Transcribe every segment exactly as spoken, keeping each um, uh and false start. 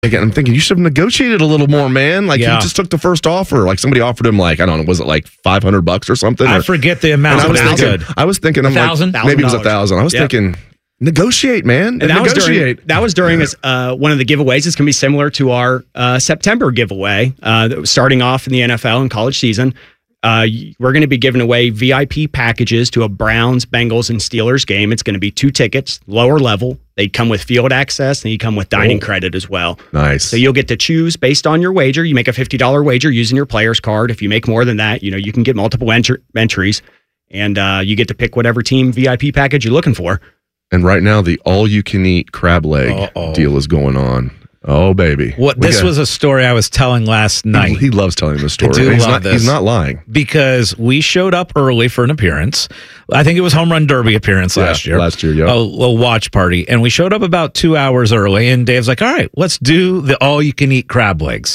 Again, I'm thinking you should have negotiated a little more, man. Like Yeah. he just took the first offer. Like somebody offered him, like I don't know, was it like five hundred bucks or something? I or, forget the amount. I was It was thinking, good. I was thinking, I'm thousand? like, maybe it was a Thousand thousand. I was Yep. thinking, negotiate, man. And that was negotiate. during that was during uh, one of the giveaways. It's going to be similar to our uh, September giveaway uh, that was starting off in the N F L and college season. Uh, we're going to be giving away V I P packages to a Browns, Bengals, and Steelers game. It's going to be two tickets, lower level. They come with field access, and you come with dining Oh. credit as well. Nice. So you'll get to choose based on your wager. You make a fifty dollars wager using your player's card. If you make more than that, you know you can get multiple enter- entries, and uh, you get to pick whatever team V I P package you're looking for. And right now, the all-you-can-eat crab leg Uh-oh. deal is going on. Oh, baby. What We this got- was a story I was telling last He, night. he loves telling the story. do he's love not, this. He's not lying. Because we showed up early for an appearance. I think it was Home Run Derby appearance Yeah, last year. last year, yeah. A, a watch party. And we showed up about two hours early, and Dave's like, all right, let's do the all-you-can-eat crab legs.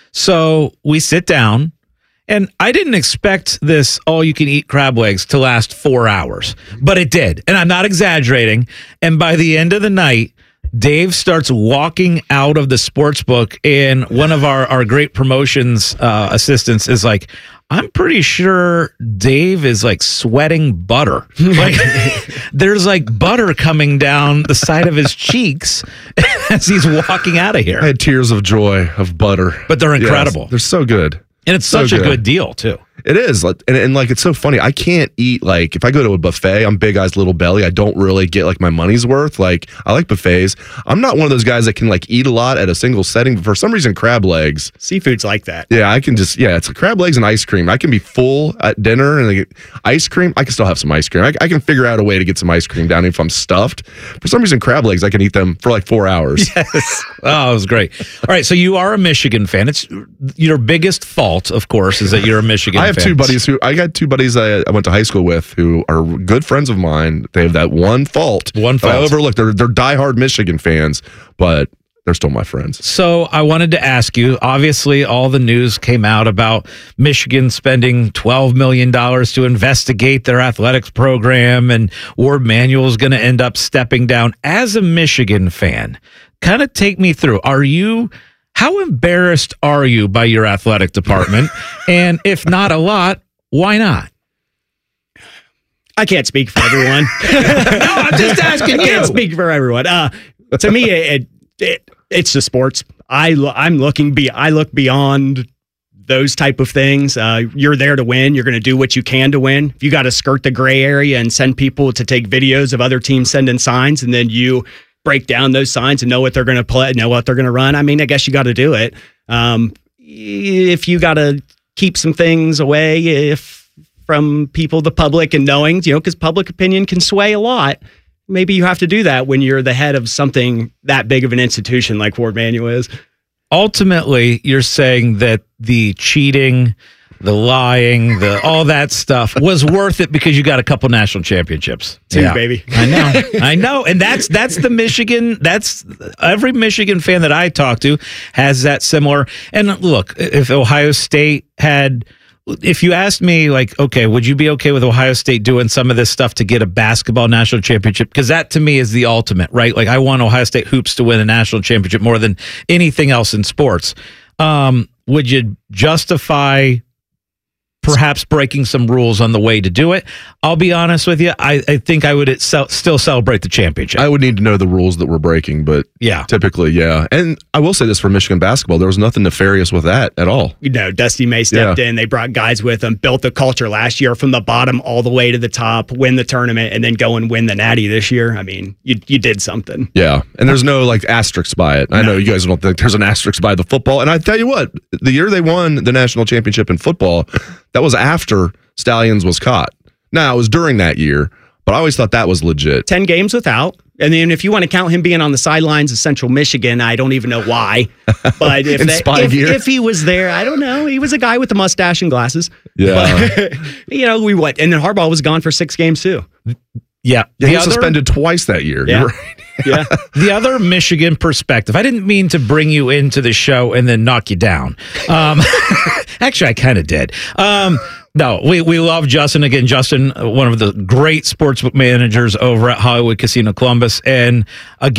So we sit down, and I didn't expect this all-you-can-eat crab legs to last four hours, but it did. And I'm not exaggerating. And by the end of the night, Dave starts walking out of the sports book, and one of our, our great promotions uh, assistants is like, I'm pretty sure Dave is like sweating butter. Like there's like butter coming down the side of his cheeks as he's walking out of here. I had tears of joy of butter. But they're Yes, incredible. they're so good. And it's So such a good. good deal, too. It is. Like, And, and like, it's so funny. I can't eat, like, if I go to a buffet, I'm big eyes, little belly. I don't really get, like, my money's worth. Like, I like buffets. I'm not one of those guys that can, like, eat a lot at a single setting. But for some reason, crab legs. Seafood's like that. Yeah, I can just, yeah, it's crab legs and ice cream. I can be full at dinner and like, ice cream. I can still have some ice cream. I, I can figure out a way to get some ice cream down if I'm stuffed. For some reason, crab legs, I can eat them for like four hours. Yes. Oh, it was great. All right, so you are a Michigan fan. It's your biggest fault, of course, is that you're a Michigan fan. I have two buddies who I got two buddies I, I went to high school with who are good friends of mine. They have that one fault. One that I fault. overlooked. They're they're diehard Michigan fans, but they're still my friends. So I wanted to ask you, obviously all the news came out about Michigan spending twelve million dollars to investigate their athletics program, and Ward Manuel is going to end up stepping down. As a Michigan fan, kind of take me through. Are you, how embarrassed are you by your athletic department? And if not a lot, why not? I can't speak for everyone. No, I'm just asking I you. can't speak for everyone. Uh, to me, it, it it's the sports. I lo- I'm looking be I look beyond those type of things. Uh, you're there to win. You're going to do what you can to win. If you got to skirt the gray area and send people to take videos of other teams sending signs, and then you break down those signs and know what they're going to play, know what they're going to run. I mean, I guess you got to do it. Um, if you got to keep some things away, if from people, the public, and knowing, you know, because public opinion can sway a lot. Maybe you have to do that when you're the head of something that big of an institution like Ward Manuel is. Ultimately, you're saying that the cheating, the lying, the all that stuff was worth it because you got a couple national championships. Two, baby. I know. I know. And that's that's the Michigan, that's every Michigan fan that I talk to has that similar. And look, if Ohio State had, if you asked me, like, okay, would you be okay with Ohio State doing some of this stuff to get a basketball national championship? Because that to me is the ultimate, right? Like, I want Ohio State hoops to win a national championship more than anything else in sports. Um, would you justify perhaps breaking some rules on the way to do it? I'll be honest with you. I, I think I would sell, still celebrate the championship. I would need to know the rules that we're breaking, but Yeah. typically, yeah. And I will say this for Michigan basketball, there was nothing nefarious with that at all. You know, Dusty May stepped Yeah. in. They brought guys with them, built the culture last year from the bottom all the way to the top, win the tournament, and then go and win the Natty this year. I mean, you you did something. Yeah, and there's no like asterisks by it. I know you guys don't think there's an asterisk by the football. And I tell you what, the year they won the national championship in football, that was after Stallions was caught. Now, it was during that year, but I always thought that was legit. ten games without. And then if you want to count him being on the sidelines of Central Michigan, I don't even know why. But if, In they- spy if, gear? if he was there, I don't know. He was a guy with a mustache and glasses. Yeah. But, you know, we what? And then Harbaugh was gone for six games too. yeah. Yeah, he The was other- suspended twice that year. Yeah. You're right. Yeah. The other Michigan perspective, I didn't mean to bring you into the show and then knock you down. Um, actually, I kind of did. Um, no, we, we love Justin. Again, Justin, one of the great sportsbook managers over at Hollywood Casino Columbus. And again,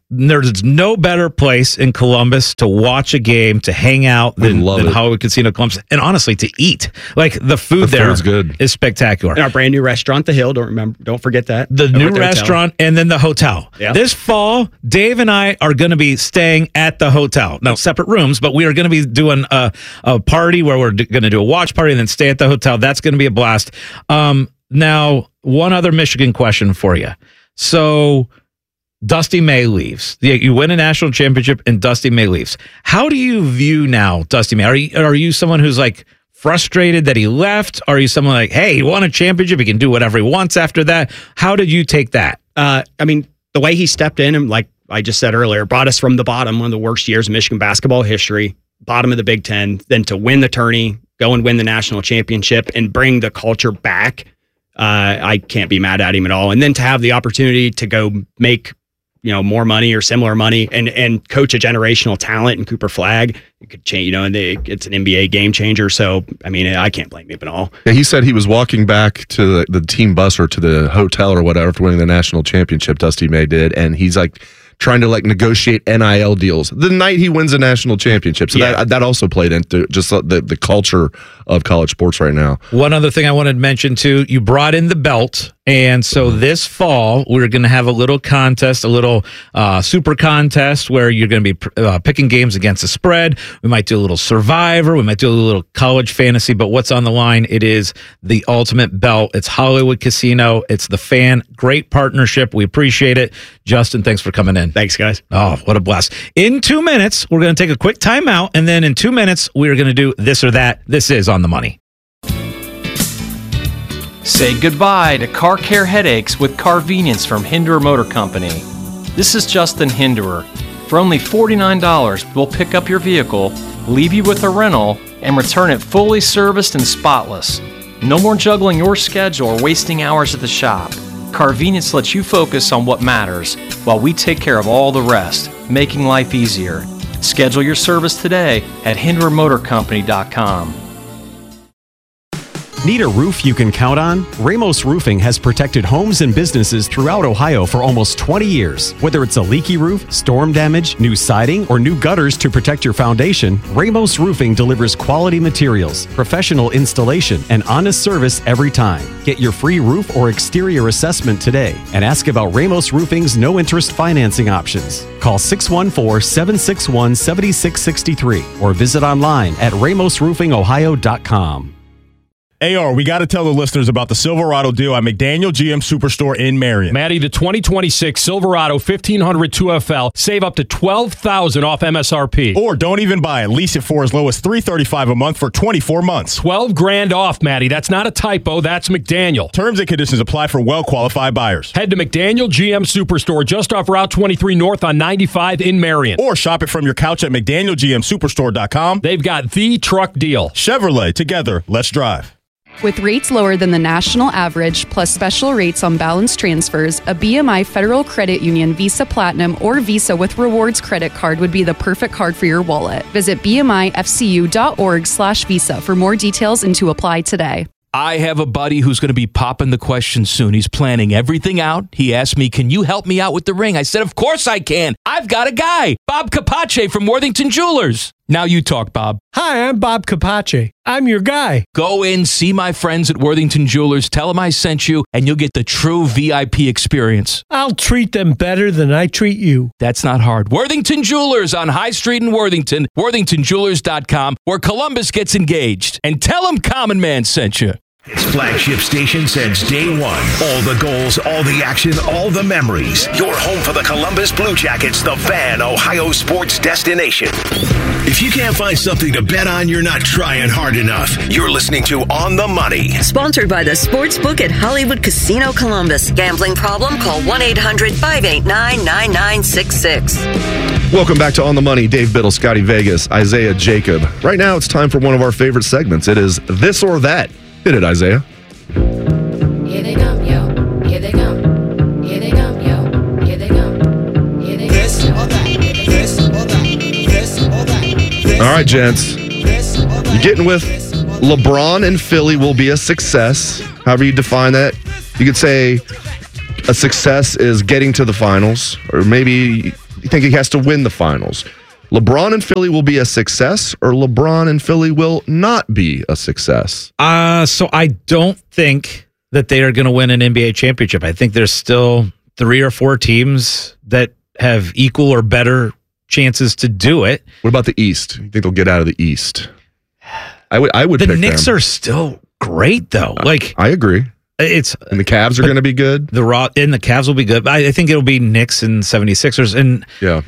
there's no better place in Columbus to watch a game, to hang out than, than Hollywood Casino Columbus, and honestly to eat. Like the food the there good. is spectacular. And our brand new restaurant, The Hill. Don't remember, don't forget that. The Over new the restaurant hotel. And then the hotel. Yeah. This fall, Dave and I are going to be staying at the hotel. Now, separate rooms, but we are going to be doing a, a party where we're going to do a watch party and then stay at the hotel. That's going to be a blast. Um, now, one other Michigan question for you. So, Dusty May leaves. You win a national championship and Dusty May leaves. How do you view now Dusty May? Are you, are you someone who's like frustrated that he left? Are you someone like, hey, he won a championship, he can do whatever he wants after that? How did you take that? Uh, I mean, the way he stepped in and, like I just said earlier, brought us from the bottom, one of the worst years in Michigan basketball history, bottom of the Big Ten, then to win the tourney, go and win the national championship and bring the culture back. Uh, I can't be mad at him at all. And then to have the opportunity to go make you know, more money or similar money and, and coach a generational talent in Cooper Flagg. It could change, you know, and they, it's an N B A game changer. So, I mean, I can't blame him at all. Yeah, he said he was walking back to the, the team bus or to the hotel or whatever after winning the national championship, Dusty May did. And he's like trying to like negotiate N I L deals the night he wins a national championship. So yeah. that that also played into just the, the culture of college sports right now. One other thing I wanted to mention too, you brought in the belt. And so this fall, we're going to have a little contest, a little uh, super contest where you're going to be uh, picking games against the spread. We might do a little Survivor. We might do a little college fantasy. But what's on the line? It is the ultimate belt. It's Hollywood Casino. It's the Fan. Great partnership. We appreciate it. Justin, thanks for coming in. Thanks, guys. Oh, what a blast. In two minutes, we're going to take a quick timeout. And then in two minutes, we're going to do this or that. This is On the Money. Say goodbye to car care headaches with Carvenience from Hinderer Motor Company. This is Justin Hinderer. For only forty-nine dollars, we'll pick up your vehicle, leave you with a rental, and return it fully serviced and spotless. No more juggling your schedule or wasting hours at the shop. Carvenience lets you focus on what matters while we take care of all the rest, making life easier. Schedule your service today at hinderer motor company dot com. Need a roof you can count on? Ramos Roofing has protected homes and businesses throughout Ohio for almost twenty years. Whether it's a leaky roof, storm damage, new siding, or new gutters to protect your foundation, Ramos Roofing delivers quality materials, professional installation, and honest service every time. Get your free roof or exterior assessment today and ask about Ramos Roofing's no-interest financing options. Call six one four, seven six one, seven six six three or visit online at ramos roofing ohio dot com. A R, we got to tell the listeners about the Silverado deal at McDaniel G M Superstore in Marion. Matty, the twenty twenty-six Silverado fifteen hundred two F L, save up to twelve thousand dollars off M S R P. Or don't even buy it. Lease it for as low as three hundred thirty-five dollars a month for twenty-four months. twelve grand off, Matty. That's not a typo. That's McDaniel. Terms and conditions apply for well-qualified buyers. Head to McDaniel G M Superstore just off Route twenty-three North on ninety-five in Marion. Or shop it from your couch at mcdaniel g m superstore dot com. They've got the truck deal. Chevrolet, together, let's drive. With rates lower than the national average, plus special rates on balance transfers, a B M I Federal Credit Union Visa Platinum or Visa with Rewards credit card would be the perfect card for your wallet. Visit b m i f c u dot org slash visa for more details and to apply today. I have a buddy who's going to be popping the question soon. He's planning everything out. He asked me, can you help me out with the ring? I said, of course I can. I've got a guy, Bob Capace from Worthington Jewelers. Now you talk, Bob. Hi, I'm Bob Capace. I'm your guy. Go in, see my friends at Worthington Jewelers, tell them I sent you, and you'll get the true V I P experience. I'll treat them better than I treat you. That's not hard. Worthington Jewelers on High Street in Worthington, worthington jewelers dot com, where Columbus gets engaged. And tell them Common Man sent you. Its flagship station since day one. All the goals, all the action, all the memories. Your home for the Columbus Blue Jackets, the Fan, Ohio sports destination. If you can't find something to bet on, you're not trying hard enough. You're listening to On the Money. Sponsored by the Sportsbook at Hollywood Casino Columbus. Gambling problem? Call one eight hundred five eight nine nine nine six six. Welcome back to On the Money. Dave Biddle, Scotty Vegas, Isaiah Jacob. Right now, it's time for one of our favorite segments. It is This or That. Hit it, Isaiah. Here they come, yo. Here they come. Here they come, yo. Here they come. Here they come. This or that. This or that. This or that. All right, gents. You're getting with LeBron and Philly will be a success. However you define that. You could say a success is getting to the finals, or maybe you think he has to win the finals. LeBron and Philly will be a success, or LeBron and Philly will not be a success? Uh, so I don't think that they are going to win an N B A championship. I think there's still three or four teams that have equal or better chances to do it. What about the East? You think they'll get out of the East? I would. I would. The pick Knicks them. are still great, though. Like I agree. It's and the Cavs are going to be good. The raw and the Cavs will be good. I, I think it'll be Knicks and seventy-sixers. And yeah.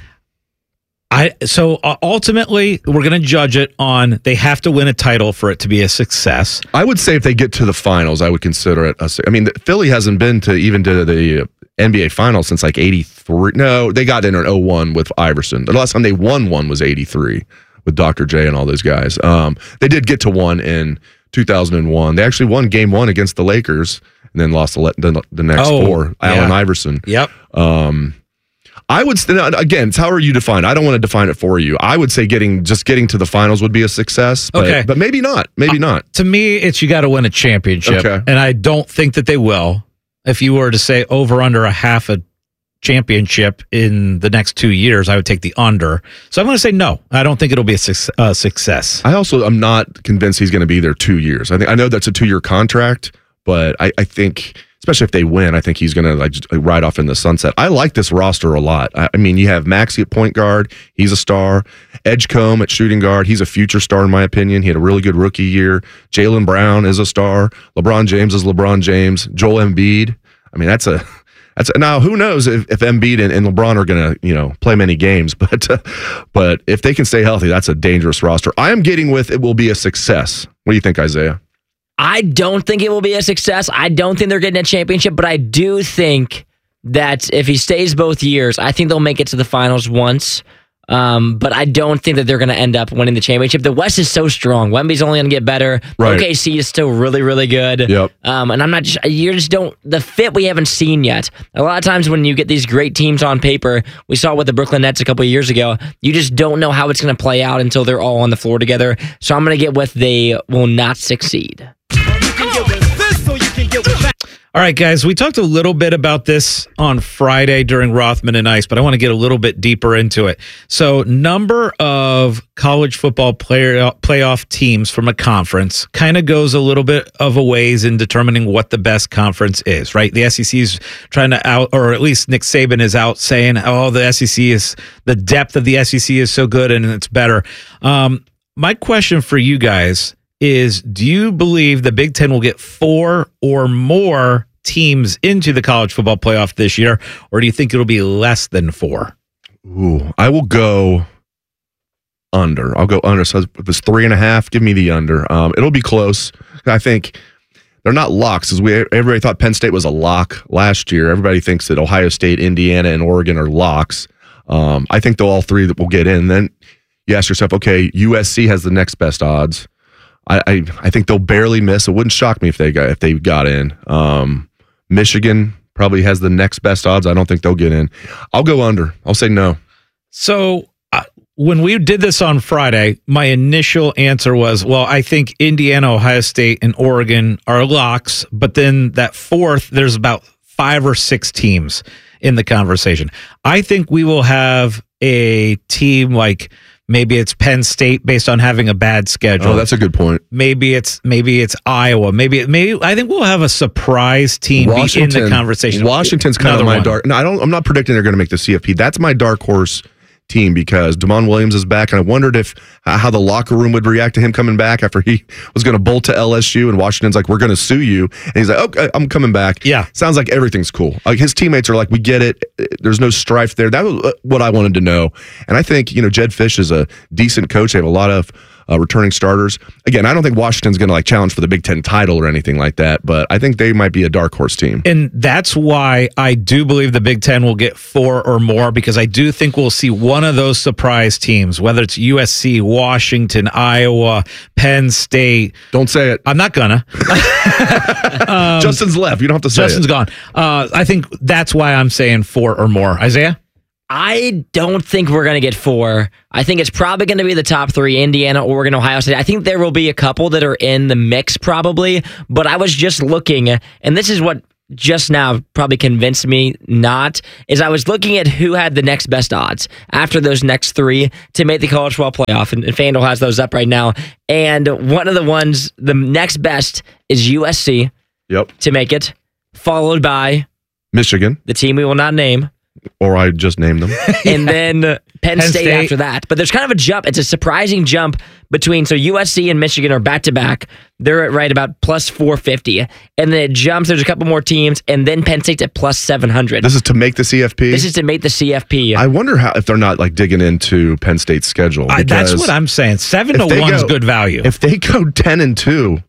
I so uh, ultimately we're going to judge it on they have to win a title for it to be a success. I would say if they get to the finals, I would consider it. A, I mean, the, Philly hasn't been to even to the N B A finals since like eighty-three. No, they got in in oh one with Iverson. The last time they won one was eighty-three with Doctor J and all those guys. Um, they did get to one in two thousand one. They actually won game one against the Lakers and then lost the the, the next oh, four. yeah. Allen Iverson. Yep. Um, I would again. It's how are you defined? I don't want to define it for you. I would say getting just getting to the finals would be a success. But, okay, but maybe not. Maybe uh, not. To me, it's you got to win a championship, okay. and I don't think that they will. If you were to say over under a half a championship in the next two years, I would take the under. So I'm going to say no. I don't think it'll be a su- uh, success. I also am not convinced he's going to be there two years. I think I know that's a two year contract, but I, I think. Especially if they win, I think he's going to like just ride off in the sunset. I like this roster a lot. I, I mean, you have Maxey at point guard. He's a star. Edgecombe at shooting guard. He's a future star in my opinion. He had a really good rookie year. Jaylen Brown is a star. LeBron James is LeBron James. Joel Embiid. I mean, that's a that's a, now who knows if, if Embiid and, and LeBron are going to you know play many games, but uh, but if they can stay healthy, that's a dangerous roster. I am getting with it will be a success. What do you think, Isaiah? I don't think it will be a success. I don't think they're getting a championship, but I do think that if he stays both years, I think they'll make it to the finals once. Um, but I don't think that they're going to end up winning the championship. The West is so strong. Wemby's only going to get better. Right. O K C is still really, really good. Yep. Um, and I'm not just, you just don't, the fit we haven't seen yet. A lot of times when you get these great teams on paper, we saw with the Brooklyn Nets a couple of years ago, you just don't know how it's going to play out until they're all on the floor together. So I'm going to get with they will not succeed. All right, guys, we talked a little bit about this on Friday during Rothman and Ice, but I want to get a little bit deeper into it. So number of college football player playoff teams from a conference kind of goes a little bit of a ways in determining what the best conference is, right? The S E C is trying to out, or at least Nick Saban is out saying, oh, the S E C is, the depth of the S E C is so good and it's better. Um, my question for you guys is, do you believe the Big Ten will get four or more teams into the college football playoff this year, or do you think it'll be less than four? Ooh, I will go under. I'll go under. So if it's three and a half, give me the under. Um, it'll be close. I think they're not locks, as we everybody thought Penn State was a lock last year. Everybody thinks that Ohio State, Indiana, and Oregon are locks. Um, I think they'll all three that will get in. Then you ask yourself, okay, U S C has the next best odds. I, I, I think they'll barely miss. It wouldn't shock me if they got if they got in. Um, Michigan probably has the next best odds. I don't think they'll get in. I'll go under. I'll say no. So uh, when we did this on Friday, my initial answer was, well, I think Indiana, Ohio State, and Oregon are locks. But then that fourth, there's about five or six teams in the conversation. I think we will have a team like, maybe it's Penn State based on having a bad schedule. Oh, that's a good point. Maybe it's maybe it's Iowa. Maybe maybe I think we'll have a surprise team be in the conversation. Washington's kind Another of my one. dark. No, I don't. I'm not predicting they're going to make the C F P. That's my dark horse team because Damon Williams is back, and I wondered if uh, how the locker room would react to him coming back after he was going to bolt to L S U, and Washington's like, "We're going to sue you," and he's like, "Okay, I'm coming back." Yeah, sounds like everything's cool. Like his teammates are like, "We get it. There's no strife there." That was what I wanted to know, and I think you know Jed Fish is a decent coach. They have a lot of uh, returning starters. Again, I don't think Washington's going to like challenge for the Big Ten title or anything like that, but I think they might be a dark horse team. And that's why I do believe the Big Ten will get four or more, because I do think we'll see one of those surprise teams, whether it's U S C, Washington, Iowa, Penn State. Don't say it. I'm not gonna. um, Justin's left. You don't have to say Justin's it. gone. Uh, I think that's why I'm saying four or more. Isaiah? I don't think we're going to get four. I think it's probably going to be the top three, Indiana, Oregon, Ohio State. I think there will be a couple that are in the mix probably, but I was just looking, and this is what just now probably convinced me not is I was looking at who had the next best odds after those next three to make the college football playoff, and, and FanDuel has those up right now. And one of the ones, the next best is U S C. Yep. To make it, followed by Michigan, the team we will not name, or I just named them, and then Penn, Penn State, State after that. But there's kind of a jump. It's a surprising jump between, so U S C and Michigan are back to back. They're at right about plus four fifty, and then it jumps. There's a couple more teams, and then Penn State's at plus seven hundred. This is to make the C F P. This is to make the C F P. I wonder how if they're not like digging into Penn State's schedule. I, that's what I'm saying. Seven to one is good value. If they go ten and two,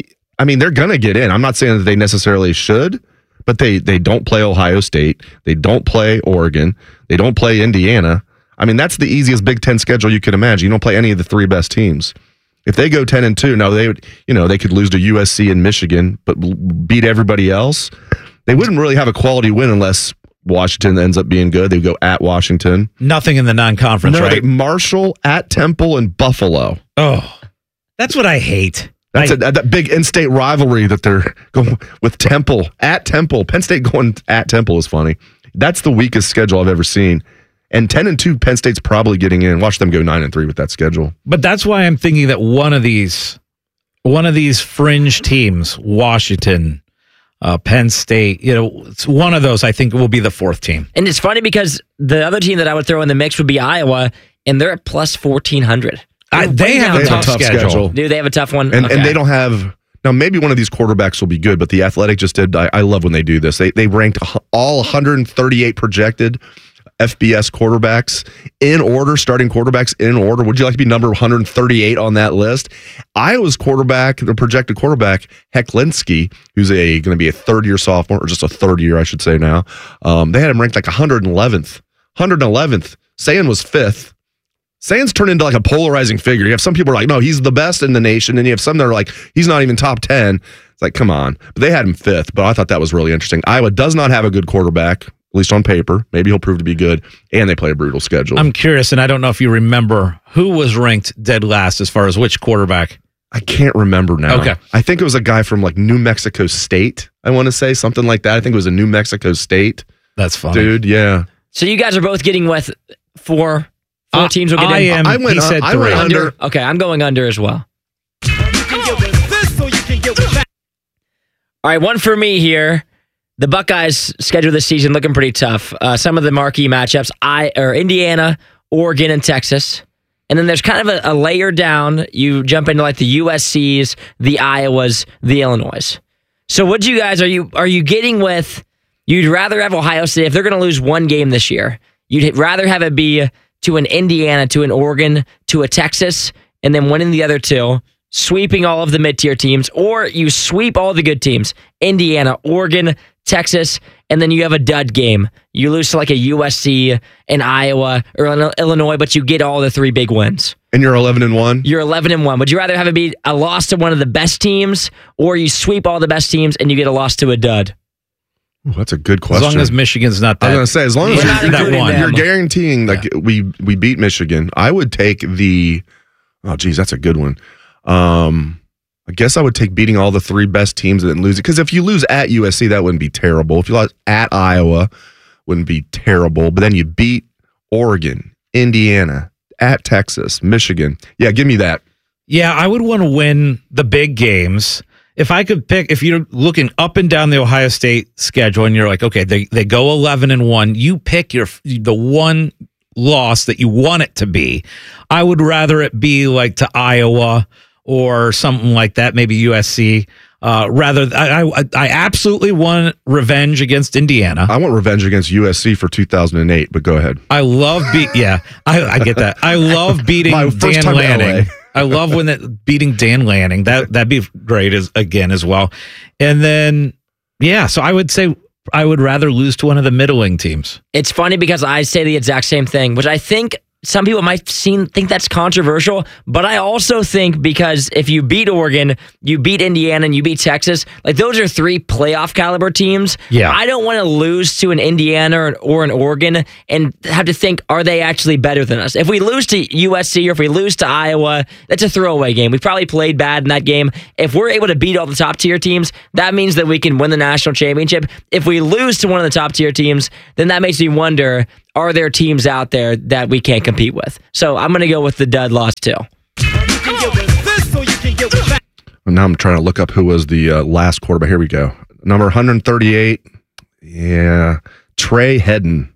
I mean, they're going to get in. I'm not saying that they necessarily should, but they they don't play Ohio State. They don't play Oregon. They don't play Indiana. I mean, that's the easiest Big Ten schedule you could imagine. You don't play any of the three best teams. If they go ten and two, now they would, you know, they could lose to U S C and Michigan, but beat everybody else. They wouldn't really have a quality win unless Washington ends up being good. They would go at Washington. Nothing in the non-conference, no, right? they- Marshall, at Temple, and Buffalo. Oh, that's what I hate. That's I- a, that big in-state rivalry that they're going with Temple, at Temple. Penn State going at Temple is funny. That's the weakest schedule I've ever seen. And ten and two, Penn State's probably getting in. Watch them go nine and three with that schedule. But that's why I'm thinking that one of these, one of these fringe teams, Washington, uh, Penn State, you know, it's one of those I think will be the fourth team. And it's funny because the other team that I would throw in the mix would be Iowa, and they're at plus fourteen hundred. I, they have, They a, tough schedule. Do they have a tough one? And Okay. and they don't have now. Maybe one of these quarterbacks will be good, but the Athletic just did. I, I love when they do this. They they ranked all one hundred thirty-eight projected F B S quarterbacks in order, starting quarterbacks in order. Would you like to be number one hundred thirty-eight on that list? Iowa's quarterback, the projected quarterback, Hecklinski, who's a going to be a third year sophomore, or just a third year, I should say now. Um, they had him ranked like one hundred eleventh. one hundred eleventh. Sayan was fifth. Sayan's turned into like a polarizing figure. You have some people are like, no, he's the best in the nation. And you have some that are like, he's not even top ten. It's like, come on. But they had him fifth. But I thought that was really interesting. Iowa does not have a good quarterback, at least on paper. Maybe he'll prove to be good. And they play a brutal schedule. I'm curious, and I don't know if you remember who was ranked dead last as far as which quarterback. I can't remember now. Okay. I think it was a guy from like New Mexico State. I want to say something like that. I think it was a New Mexico State. That's funny. Dude, yeah. So you guys are both getting with four, four Uh, teams will get I in. am. I went he un- said I three. went under. Okay, I'm going under as well. All right, one for me here. The Buckeyes' schedule this season looking pretty tough. Uh, some of the marquee matchups: I or Indiana, Oregon, and Texas. And then there's kind of a, a layer down. You jump into like the U S Cs, the Iowas, the Illinois. So, what you guys are you are you getting with? You'd rather have Ohio State if they're going to lose one game this year. You'd rather have it be to an Indiana, to an Oregon, to a Texas, and then winning the other two, sweeping all of the mid-tier teams, or you sweep all the good teams, Indiana, Oregon, Texas, and then you have a dud game. You lose to like a U S C, an Iowa, or an Illinois, but you get all the three big wins. And you're eleven and one? You're eleven and one. Would you rather have it be a loss to one of the best teams, or you sweep all the best teams and you get a loss to a dud? Ooh, that's a good As question. long as Michigan's not that. I was going to say, as long as We're not you're, including you're, them. you're guaranteeing like we we beat Michigan, I would take the. Oh, geez, that's a good one. Um, I guess I would take beating all the three best teams and then losing. Because if you lose at U S C, that wouldn't be terrible. If you lost at Iowa, wouldn't be terrible. But then you beat Oregon, Indiana, at Texas, Michigan. Yeah, give me that. Yeah, I would want to win the big games. If I could pick, if you're looking up and down the Ohio State schedule and you're like, okay, they, they go eleven and one, you pick your the one loss that you want it to be. I would rather it be like to Iowa or something like that, maybe U S C. Uh, rather, I, I I absolutely want revenge against Indiana. I want revenge against U S C for two thousand eight, but go ahead. I love beat. Yeah, I, I get that. I love beating My first Dan time to L A. Lanning. I love when that beating Dan Lanning. That that'd be great as again as well. And then yeah, so I would say I would rather lose to one of the middling teams. It's funny because I say the exact same thing, which I think some people might seem, think that's controversial, but I also think because if you beat Oregon, you beat Indiana, and you beat Texas, like those are three playoff caliber teams. Yeah. I don't want to lose to an Indiana or, or an Oregon and have to think, are they actually better than us? If we lose to U S C or if we lose to Iowa, that's a throwaway game. We probably played bad in that game. If we're able to beat all the top tier teams, that means that we can win the national championship. If we lose to one of the top tier teams, then that makes me wonder, are there teams out there that we can't compete with? So I'm going to go with the dud loss too. And now I'm trying to look up who was the uh, last quarterback. Here we go. Number one hundred thirty-eight. Yeah. Trey Hedden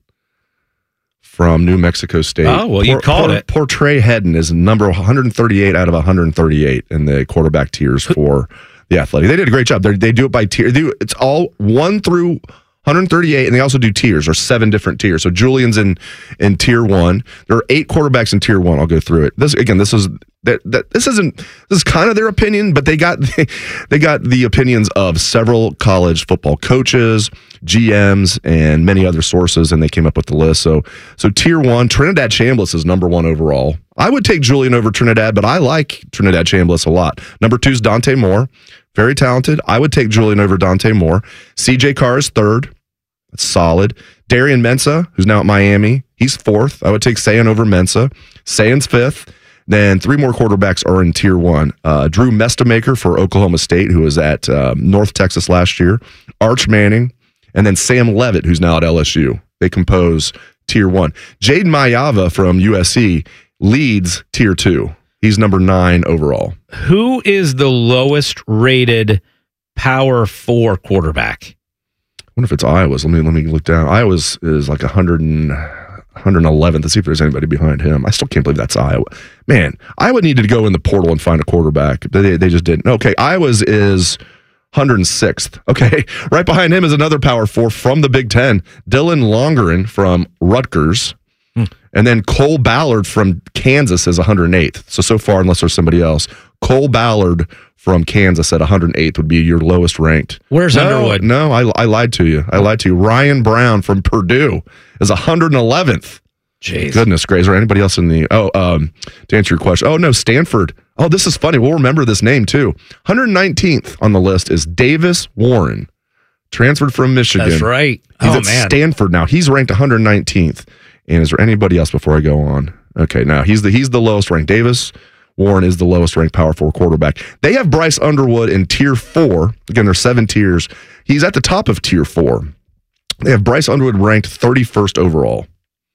from New Mexico State. Oh, well, you poor, called poor, it. Poor Trey Hedden is number one hundred thirty-eight out of one hundred thirty-eight in the quarterback tiers for the Athletic. They did a great job. They're, they do it by tier. They do, it's all one through one hundred thirty-eight, and they also do tiers, or seven different tiers. So Julian's in in tier one. There are eight quarterbacks in tier one. I'll go through it. This again, this is that, that this isn't this is kind of their opinion, but they got they, they got the opinions of several college football coaches, G Ms, and many other sources, and they came up with the list. So so tier one, Trinidad Chambliss is number one overall. I would take Julian over Trinidad, but I like Trinidad Chambliss a lot. Number two is Dante Moore. Very talented. I would take Julian over Dante Moore. C J Carr is third. That's solid. Darian Mensah, who's now at Miami, he's fourth. I would take Sayan over Mensah. Sayan's fifth. Then three more quarterbacks are in tier one. Uh, Drew Mestamaker for Oklahoma State, who was at uh, North Texas last year. Arch Manning. And then Sam Levitt, who's now at L S U. They compose tier one. Jaden Mayava from U S C leads tier two. He's number nine overall. Who is the lowest rated Power Four quarterback? I wonder if it's Iowa's. Let me let me look down. Iowa's is like one hundred and, one hundred eleventh. Let's see if there's anybody behind him. I still can't believe that's Iowa. Man, Iowa needed to go in the portal and find a quarterback. They, they just didn't. Okay, Iowa's is one hundred sixth. Okay, right behind him is another Power Four from the Big Ten, Dylan Longerin from Rutgers. Hmm. And then Cole Ballard from Kansas is one hundred eighth. So, so far, unless there's somebody else, Cole Ballard from Kansas at one hundred eighth would be your lowest ranked. Where's no, Underwood? No, I, I lied to you. I lied to you. Ryan Brown from Purdue is one hundred eleventh. Jeez. Goodness gracious. Is there anybody else in the... Oh, um, to answer your question. Oh, no, Stanford. Oh, this is funny. We'll remember this name, too. one hundred nineteenth on the list is Davis Warren, transferred from Michigan. That's right. He's oh, at man. Stanford now. He's ranked one hundred nineteenth. And is there anybody else before I go on? Okay, now he's the he's the lowest ranked. Davis Warren is the lowest ranked Power Four quarterback. They have Bryce Underwood in tier four. Again, there's seven tiers. He's at the top of tier four. They have Bryce Underwood ranked thirty-first overall,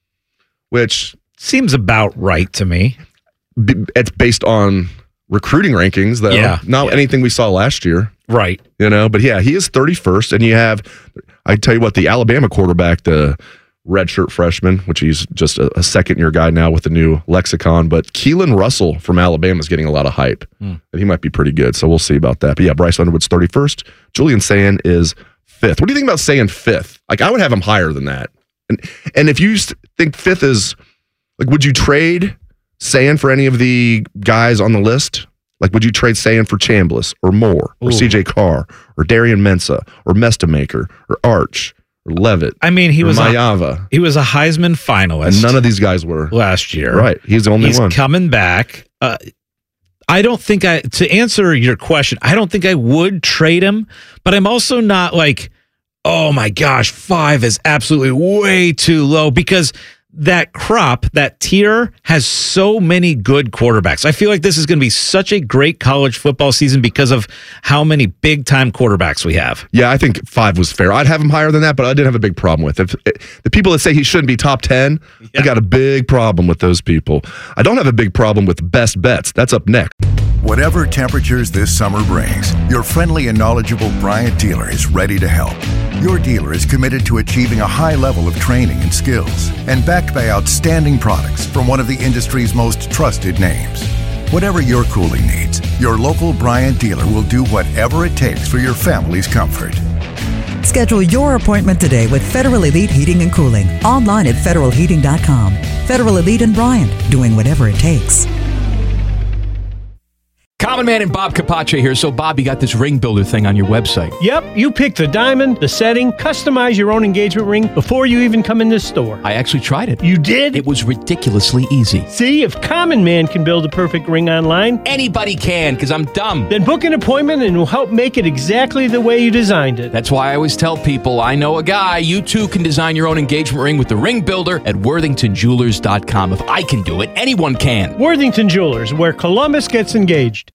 which seems about right to me. B- it's based on recruiting rankings, though. Yeah, not yeah. anything we saw last year. Right. You know, but yeah, he is thirty-first. And you have, I tell you what, the Alabama quarterback, the redshirt freshman, which he's just a, a second-year guy now with the new lexicon. But Keelan Russell from Alabama is getting a lot of hype. Mm. And he might be pretty good, so we'll see about that. But yeah, Bryce Underwood's thirty-first. Julian Sayin is fifth. What do you think about Sayin fifth? Like, I would have him higher than that. And and if you think fifth is, like, would you trade Sayin for any of the guys on the list? Like, would you trade Sayin for Chambliss or Moore or Ooh. C J Carr or Darian Mensah or Mestamaker or Arch? Levitt. I mean, he was Mayava. A, he was a Heisman finalist, and none of these guys were last year. Right, he's the only He's one. He's coming back. Uh, I don't think I to answer your question. I don't think I would trade him, but I'm also not like, oh my gosh, five is absolutely way too low because that crop, that tier has so many good quarterbacks. I feel like this is going to be such a great college football season because of how many big time quarterbacks we have. Yeah, I think five was fair. I'd have him higher than that, but I didn't have a big problem with it. If, the people that say he shouldn't be top ten, yeah. I got a big problem with those people. I don't have a big problem with best bets. That's up next. Whatever temperatures this summer brings, your friendly and knowledgeable Bryant dealer is ready to help. Your dealer is committed to achieving a high level of training and skills and backed by outstanding products from one of the industry's most trusted names. Whatever your cooling needs, your local Bryant dealer will do whatever it takes for your family's comfort. Schedule your appointment today with Federal Elite Heating and Cooling online at federal heating dot com. Federal Elite and Bryant, doing whatever it takes. Common Common Man and Bob Capace here. So, Bob, you got this ring builder thing on your website. Yep, you pick the diamond, the setting, customize your own engagement ring before you even come in the store. I actually tried it. You did? It was ridiculously easy. See, if Common Man can build a perfect ring online, anybody can, because I'm dumb. Then book an appointment and we'll help make it exactly the way you designed it. That's why I always tell people, I know a guy. You too can design your own engagement ring with the ring builder at worthington jewelers dot com. If I can do it, anyone can. Worthington Jewelers, where Columbus gets engaged.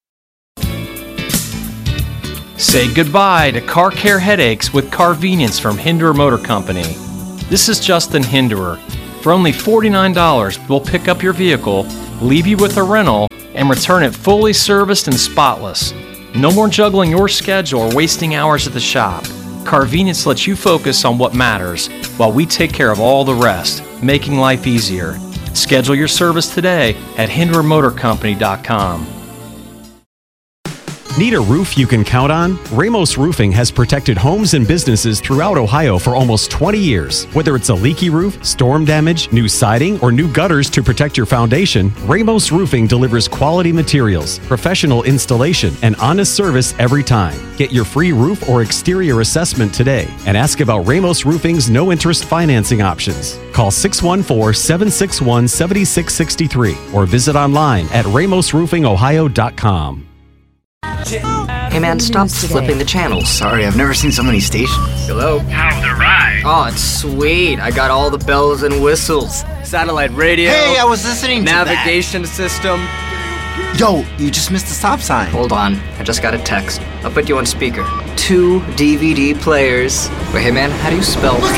Say goodbye to car care headaches with Carvenience from Hinderer Motor Company. This is Justin Hinderer. For only forty-nine dollars, we'll pick up your vehicle, leave you with a rental, and return it fully serviced and spotless. No more juggling your schedule or wasting hours at the shop. Carvenience lets you focus on what matters, while we take care of all the rest, making life easier. Schedule your service today at hinderer motor company dot com. Need a roof you can count on? Ramos Roofing has protected homes and businesses throughout Ohio for almost twenty years. Whether it's a leaky roof, storm damage, new siding, or new gutters to protect your foundation, Ramos Roofing delivers quality materials, professional installation, and honest service every time. Get your free roof or exterior assessment today and ask about Ramos Roofing's no-interest financing options. Call six one four, seven six one, seven six six three or visit online at ramos roofing ohio dot com. Hey man, stop flipping the channels. Sorry, I've never seen so many stations. Hello? How's the ride? Oh, it's sweet. I got all the bells and whistles. Satellite radio. Hey, I was listening to navigation that. system. Yo, you just missed the stop sign. Hold on, I just got a text. I'll put you on speaker. Two D V D players. Wait, hey man, how do you spell? Look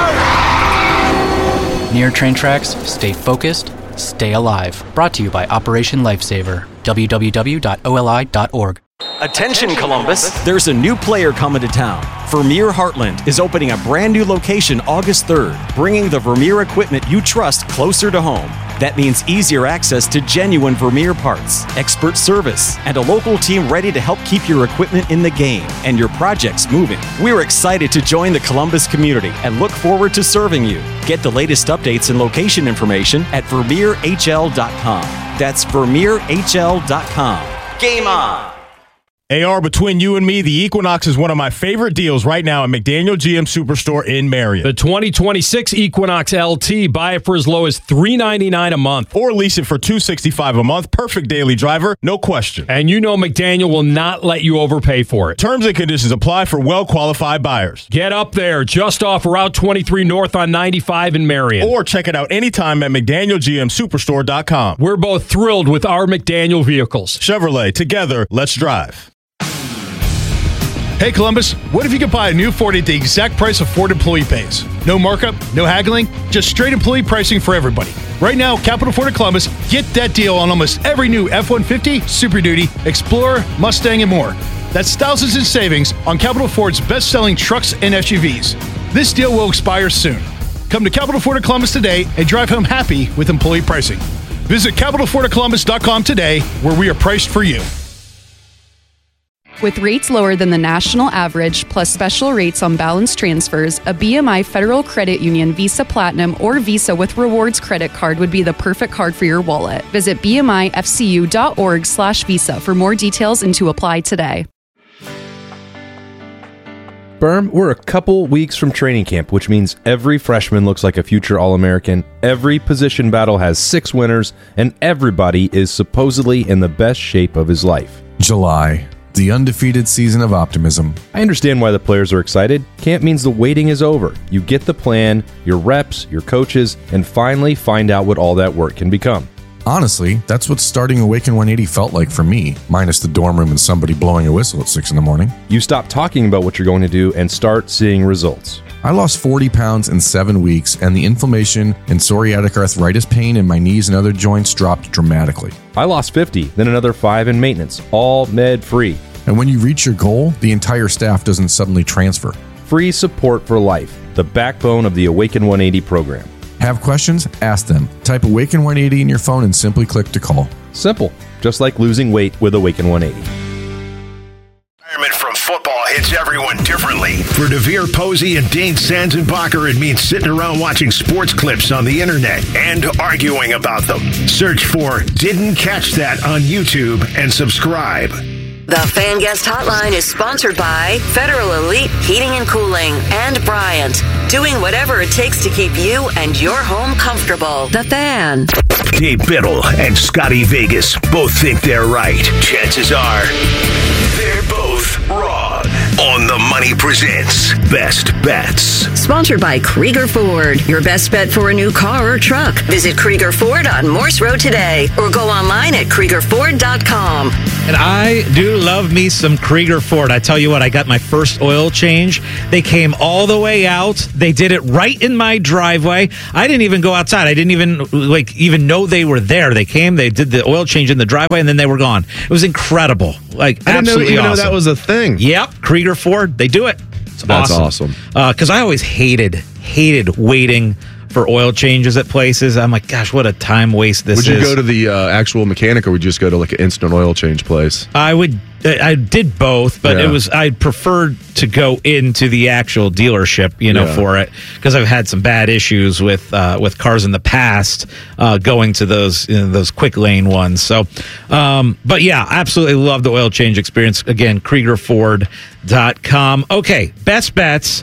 out! Near train tracks, stay focused, stay alive. Brought to you by Operation Lifesaver. w w w dot o l i dot org. Attention, Columbus! There's a new player coming to town. Vermeer Heartland is opening a brand new location August third, bringing the Vermeer equipment you trust closer to home. That means easier access to genuine Vermeer parts, expert service, and a local team ready to help keep your equipment in the game and your projects moving. We're excited to join the Columbus community and look forward to serving you. Get the latest updates and location information at vermeer h l dot com. That's vermeer h l dot com. Game on! A R, between you and me, the Equinox is one of my favorite deals right now at McDaniel G M Superstore in Marion. The twenty twenty-six Equinox L T, buy it for as low as three ninety-nine a month. Or lease it for two sixty-five a month. Perfect daily driver, no question. And you know McDaniel will not let you overpay for it. Terms and conditions apply for well-qualified buyers. Get up there, just off Route twenty-three North on ninety-five in Marion. Or check it out anytime at mcdaniel g m superstore dot com. We're both thrilled with our McDaniel vehicles. Chevrolet, together, let's drive. Hey Columbus, what if you could buy a new Ford at the exact price a Ford employee pays? No markup, no haggling, just straight employee pricing for everybody. Right now, Capital Ford of Columbus, get that deal on almost every new F one fifty, Super Duty, Explorer, Mustang, and more. That's thousands in savings on Capital Ford's best-selling trucks and S U Vs. This deal will expire soon. Come to Capital Ford of Columbus today and drive home happy with employee pricing. Visit capital ford of columbus dot com today, where we are priced for you. With rates lower than the national average, plus special rates on balance transfers, a B M I Federal Credit Union Visa Platinum or Visa with Rewards credit card would be the perfect card for your wallet. Visit b m i f c u dot org slash visa for more details and to apply today. Berm, we're a couple weeks from training camp, which means every freshman looks like a future All-American, every position battle has six winners, and everybody is supposedly in the best shape of his life. July. The undefeated season of optimism. I understand why the players are excited. Camp means the waiting is over. You get the plan, your reps, your coaches, and finally find out what all that work can become. Honestly, that's what starting Awaken one eighty felt like for me, minus the dorm room and somebody blowing a whistle at six in the morning. You stop talking about what you're going to do and start seeing results. I lost forty pounds in seven weeks, and the inflammation and psoriatic arthritis pain in my knees and other joints dropped dramatically. I lost fifty, then another five in maintenance, all med-free. And when you reach your goal, the entire staff doesn't suddenly transfer. Free support for life, the backbone of the Awaken one eighty program. Have questions? Ask them. Type Awaken one eighty in your phone and simply click to call. Simple, just like losing weight with Awaken one eighty. Retirement from football hits everyone differently. For DeVere Posey and Dane Sanzenbacher, it means sitting around watching sports clips on the internet and arguing about them. Search for Didn't Catch That on YouTube and subscribe. The Fan Guest Hotline is sponsored by Federal Elite Heating and Cooling and Bryant, doing whatever it takes to keep you and your home comfortable. The Fan. Dave Biddle and Scotty Vegas both think they're right. Chances are they're both wrong. On the Money presents Best Bets. Sponsored by Krieger Ford, your best bet for a new car or truck. Visit Krieger Ford on Morse Road today or go online at Krieger Ford dot com. And I do love me some Krieger Ford. I tell you what, I got my first oil change. They came all the way out. They did it right in my driveway. I didn't even go outside. I didn't even like even know they were there. They came, they did the oil change in the driveway, and then they were gone. It was incredible. Like, I didn't know, absolutely even awesome. know that was a thing. Yep, Krieger Ford, they do it. It's That's awesome. awesome. Because uh, I always hated, hated waiting for oil changes at places. I'm like, gosh, what a time waste this is. is. Would you go to the uh, actual mechanic, or would you just go to like an instant oil change place? I would. I did both, but Yeah. it was I preferred to go into the actual dealership, you know, Yeah. for it, because I've had some bad issues with uh, with cars in the past uh, going to those you know, those quick lane ones. So, um, but yeah, absolutely love the oil change experience. Again, Krieger Ford dot com. Okay, best bets.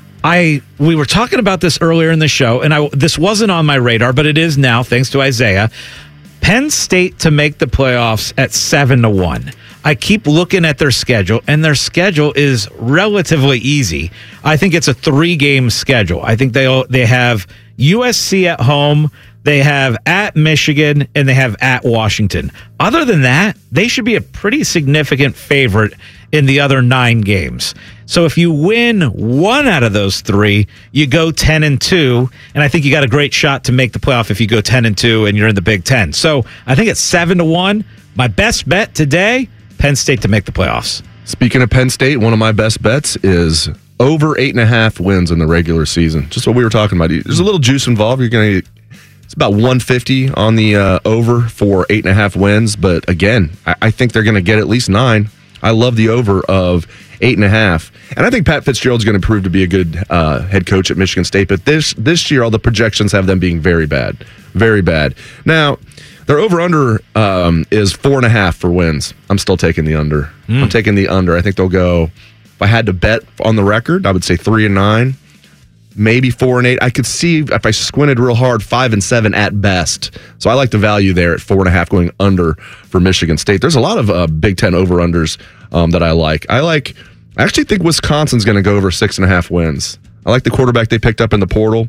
I we were talking about this earlier in the show, and I this wasn't on my radar, but it is now thanks to Isaiah. Penn State to make the playoffs at seven to one. I keep looking at their schedule, and their schedule is relatively easy. I think it's a three-game schedule. I think they they have U S C at home, they have at Michigan, and they have at Washington. Other than that, they should be a pretty significant favorite in the other nine games. So if you win one out of those three, you go ten and two, and I think you got a great shot to make the playoff if you go ten and two and you're in the Big Ten. So I think it's seven to one. My best bet today, Penn State to make the playoffs. Speaking of Penn State, one of my best bets is over eight and a half wins in the regular season. Just what we were talking about. There's a little juice involved. You're going to It's about one fifty on the uh, over for eight and a half wins. But again, I, I think they're going to get at least nine. I love the over of eight and a half. And I think Pat Fitzgerald's going to prove to be a good uh, head coach at Michigan State. But this this year, all the projections have them being very bad. Very bad. Now, their over-under um, is four and a half for wins. I'm still taking the under. Mm. I'm taking the under. I think they'll go, if I had to bet on the record, I would say three and nine. Maybe four and eight. I could see, if I squinted real hard, five and seven at best. So I like the value there at four and a half going under for Michigan State. There's a lot of uh, Big Ten over-unders um, that I like. I like. I actually think Wisconsin's going to go over six and a half wins. I like the quarterback they picked up in the portal.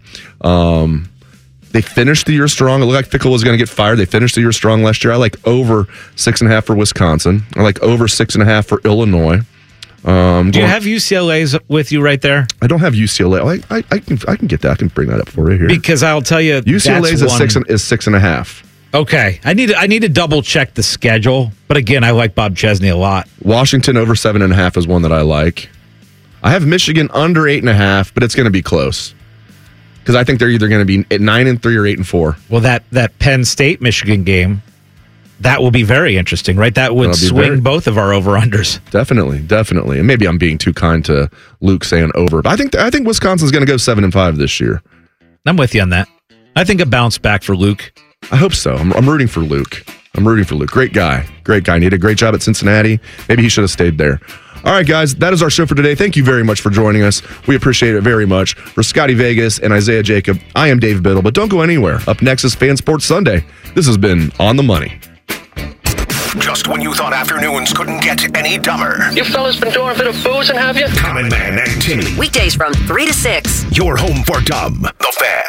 Um, they finished the year strong. It looked like Fickle was going to get fired. They finished the year strong last year. I like over six and a half for Wisconsin. I like over six and a half for Illinois. Um, Do you have U C L A's with you right there? I don't have U C L A. I, I, I can I can get that. I can bring that up for you here. Because I'll tell you, U C L A's that's is six and, is six and a half. Okay, I need to, I need to double check the schedule. But again, I like Bob Chesney a lot. Washington over seven and a half is one that I like. I have Michigan under eight and a half, but it's going to be close because I think they're either going to be at nine and three or eight and four. Well, that that Penn State Michigan game, that will be very interesting, right? That would That'll be swing very- both of our over-unders. Definitely, definitely. And maybe I'm being too kind to Luke saying over, but I think I think Wisconsin's going to go seven and five this year. I'm with you on that. I think a bounce back for Luke. I hope so. I'm, I'm rooting for Luke. I'm rooting for Luke. Great guy. Great guy. And he did a great job at Cincinnati. Maybe he should have stayed there. All right, guys, that is our show for today. Thank you very much for joining us. We appreciate it very much. For Scotty Vegas and Isaiah Jacob, I am Dave Biddle, but don't go anywhere. Up next is Fan Sports Sunday. This has been On the Money. Just when you thought afternoons couldn't get any dumber. You fellas been doing a bit of boozing, have you? Common Man and Timmy. Weekdays from three to six. Your home for dumb. The Fan.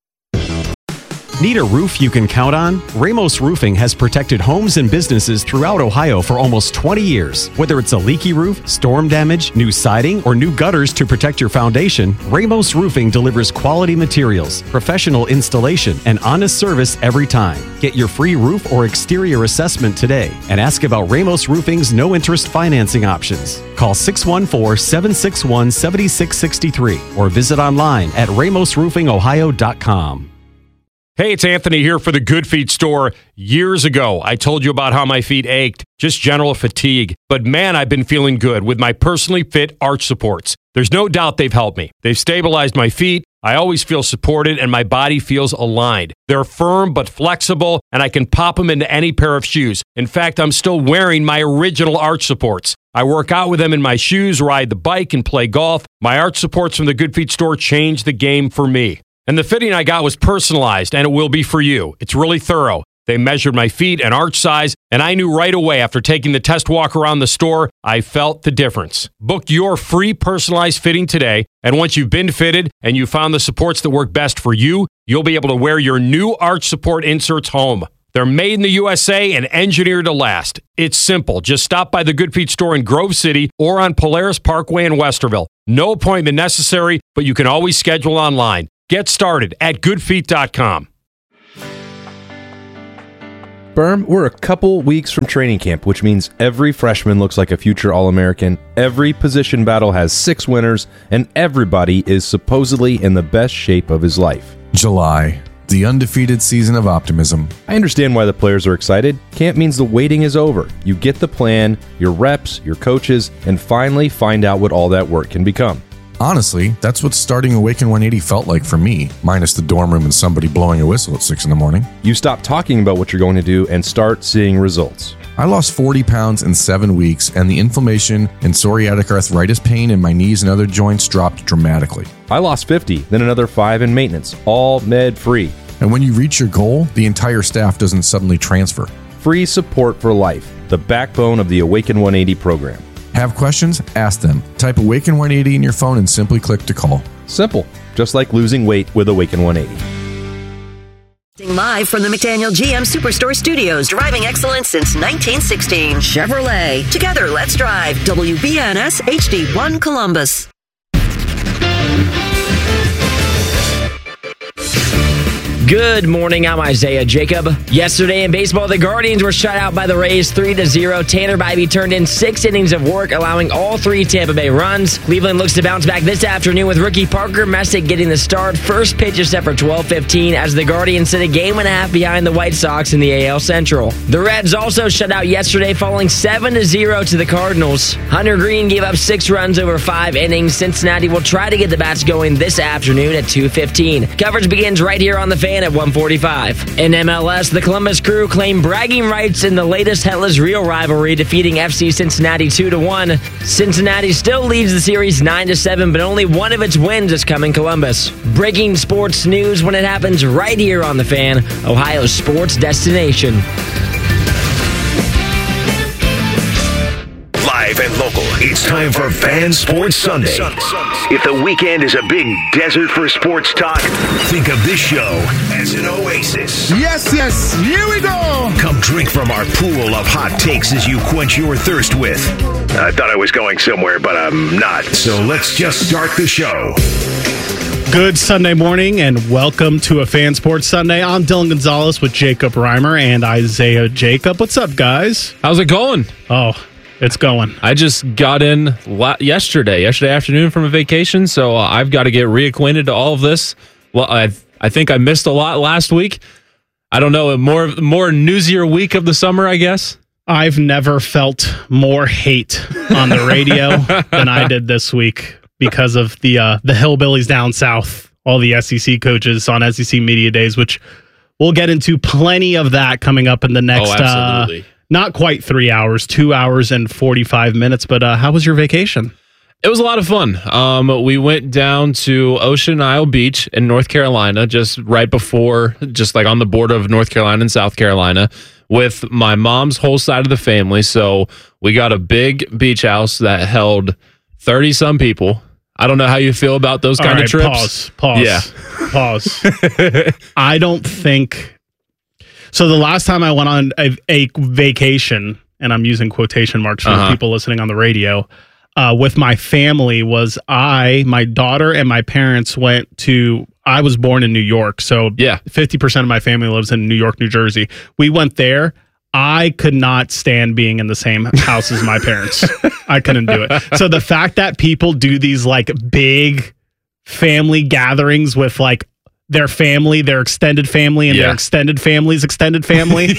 Need a roof you can count on? Ramos Roofing has protected homes and businesses throughout Ohio for almost twenty years. Whether it's a leaky roof, storm damage, new siding, or new gutters to protect your foundation, Ramos Roofing delivers quality materials, professional installation, and honest service every time. Get your free roof or exterior assessment today and ask about Ramos Roofing's no-interest financing options. Call six one four, seven six one, seven six six three or visit online at ramos roofing ohio dot com. Hey, it's Anthony here for the Good Feet store. Years ago, I told you about how my feet ached, just general fatigue. But man, I've been feeling good with my personally fit arch supports. There's no doubt they've helped me. They've stabilized my feet. I always feel supported and my body feels aligned. They're firm but flexible, and I can pop them into any pair of shoes. In fact, I'm still wearing my original arch supports. I work out with them in my shoes, ride the bike, and play golf. My arch supports from the Good Feet store changed the game for me. And the fitting I got was personalized, and it will be for you. It's really thorough. They measured my feet and arch size, and I knew right away after taking the test walk around the store, I felt the difference. Book your free personalized fitting today, and once you've been fitted and you found the supports that work best for you, you'll be able to wear your new arch support inserts home. They're made in the U S A and engineered to last. It's simple. Just stop by the Good Feet store in Grove City or on Polaris Parkway in Westerville. No appointment necessary, but you can always schedule online. Get started at good feet dot com. Berm, we're a couple weeks from training camp, which means every freshman looks like a future All-American, every position battle has six winners, and everybody is supposedly in the best shape of his life. July, the undefeated season of optimism. I understand why the players are excited. Camp means the waiting is over. You get the plan, your reps, your coaches, and finally find out what all that work can become. Honestly, that's what starting Awaken one eighty felt like for me, minus the dorm room and somebody blowing a whistle at six in the morning. You stop talking about what you're going to do and start seeing results. I lost forty pounds in seven weeks, and the inflammation and psoriatic arthritis pain in my knees and other joints dropped dramatically. I lost fifty, then another five in maintenance, all med-free. And when you reach your goal, the entire staff doesn't suddenly transfer. Free support for life, the backbone of the Awaken one eighty program. Have questions? Ask them. Type Awaken one eighty in your phone and simply click to call. Simple, just like losing weight with Awaken one eighty. Live from the McDaniel G M Superstore Studios, driving excellence since nineteen sixteen. Chevrolet. Together, let's drive. W B N S H D one Columbus. Good morning, I'm Isaiah Jacob. Yesterday in baseball, the Guardians were shut out by the Rays three to zero. Tanner Bybee turned in six innings of work, allowing all three Tampa Bay runs. Cleveland looks to bounce back this afternoon with rookie Parker Messick getting the start. First pitch is set for twelve fifteen as the Guardians sit a game and a half behind the White Sox in the A L Central. The Reds also shut out yesterday, falling seven to zero to the Cardinals. Hunter Green gave up six runs over five innings. Cincinnati will try to get the bats going this afternoon at two fifteen. Coverage begins right here on the Fan at one forty-five. In M L S, the Columbus Crew claim bragging rights in the latest Hetless Real rivalry, defeating F C Cincinnati two to one. Cincinnati still leads the series nine to seven, but only one of its wins is coming Columbus. Breaking sports news when it happens right here on the Fan, Ohio's sports destination. Live and local, it's time for Fan Sports Sunday. If the weekend is a big desert for sports talk, think of this show as an oasis. Yes, yes, here we go. Come drink from our pool of hot takes as you quench your thirst with. I thought I was going somewhere, but I'm not. So let's just start the show. Good Sunday morning and welcome to a Fan Sports Sunday. I'm Dylan Gonzalez with Jacob Reimer and Isaiah Jacob. What's up, guys? How's it going? Oh, it's going. I just got in la- yesterday, yesterday afternoon from a vacation, so uh, I've got to get reacquainted to all of this. Well, I I think I missed a lot last week. I don't know, a more more newsier week of the summer, I guess. I've never felt more hate on the radio than I did this week because of the uh, the hillbillies down south, all the S E C coaches on S E C Media Days, which we'll get into plenty of that coming up in the next. Oh, absolutely. Uh, Not quite three hours, two hours and forty-five minutes. But uh, how was your vacation? It was a lot of fun. Um, we went down to Ocean Isle Beach in North Carolina, just right before, just like on the border of North Carolina and South Carolina, with my mom's whole side of the family. So we got a big beach house that held thirty-some people. I don't know how you feel about those kind All right, of trips. Pause. Pause. Yeah. Pause. I don't think... So the last time I went on a, a vacation, and I'm using quotation marks for Uh-huh. people listening on the radio, uh, with my family was I, my daughter, and my parents went to, I was born in New York, so yeah. fifty percent of my family lives in New York, New Jersey. We went there. I could not stand being in the same house as my parents. I couldn't do it. So the fact that people do these like big family gatherings with like their family, their extended family, and Yeah. their extended family's extended family.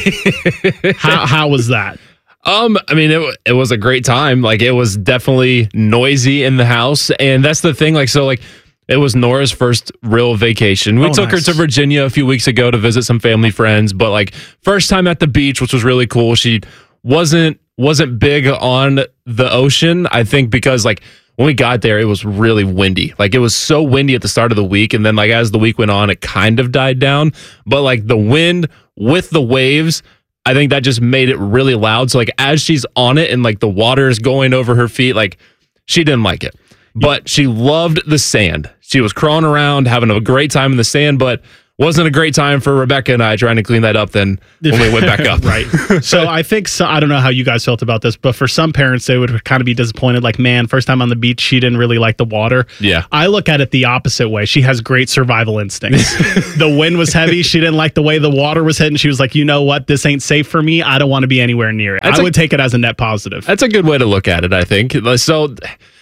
how how was that? Um, I mean, it it was a great time. Like, it was definitely noisy in the house, and that's the thing. Like, so like. It was Nora's first real vacation. We Oh, took nice. her to Virginia a few weeks ago to visit some family friends, but like first time at the beach, which was really cool. She wasn't wasn't big on the ocean, I think, because like when we got there, it was really windy. Like, it was so windy at the start of the week, and then like as the week went on, it kind of died down. But like the wind with the waves, I think that just made it really loud. So like as she's on it and like the water is going over her feet, like she didn't like it. But she loved the sand. She was crawling around, having a great time in the sand, but wasn't a great time for Rebecca and I trying to clean that up then when we went back up. Right. So I think, so, I don't know how you guys felt about this, but for some parents, they would kind of be disappointed. Like, man, first time on the beach, she didn't really like the water. Yeah. I look at it the opposite way. She has great survival instincts. The wind was heavy. She didn't like the way the water was hitting. She was like, you know what? This ain't safe for me. I don't want to be anywhere near it. That's I a- would take it as a net positive. That's a good way to look at it, I think. So,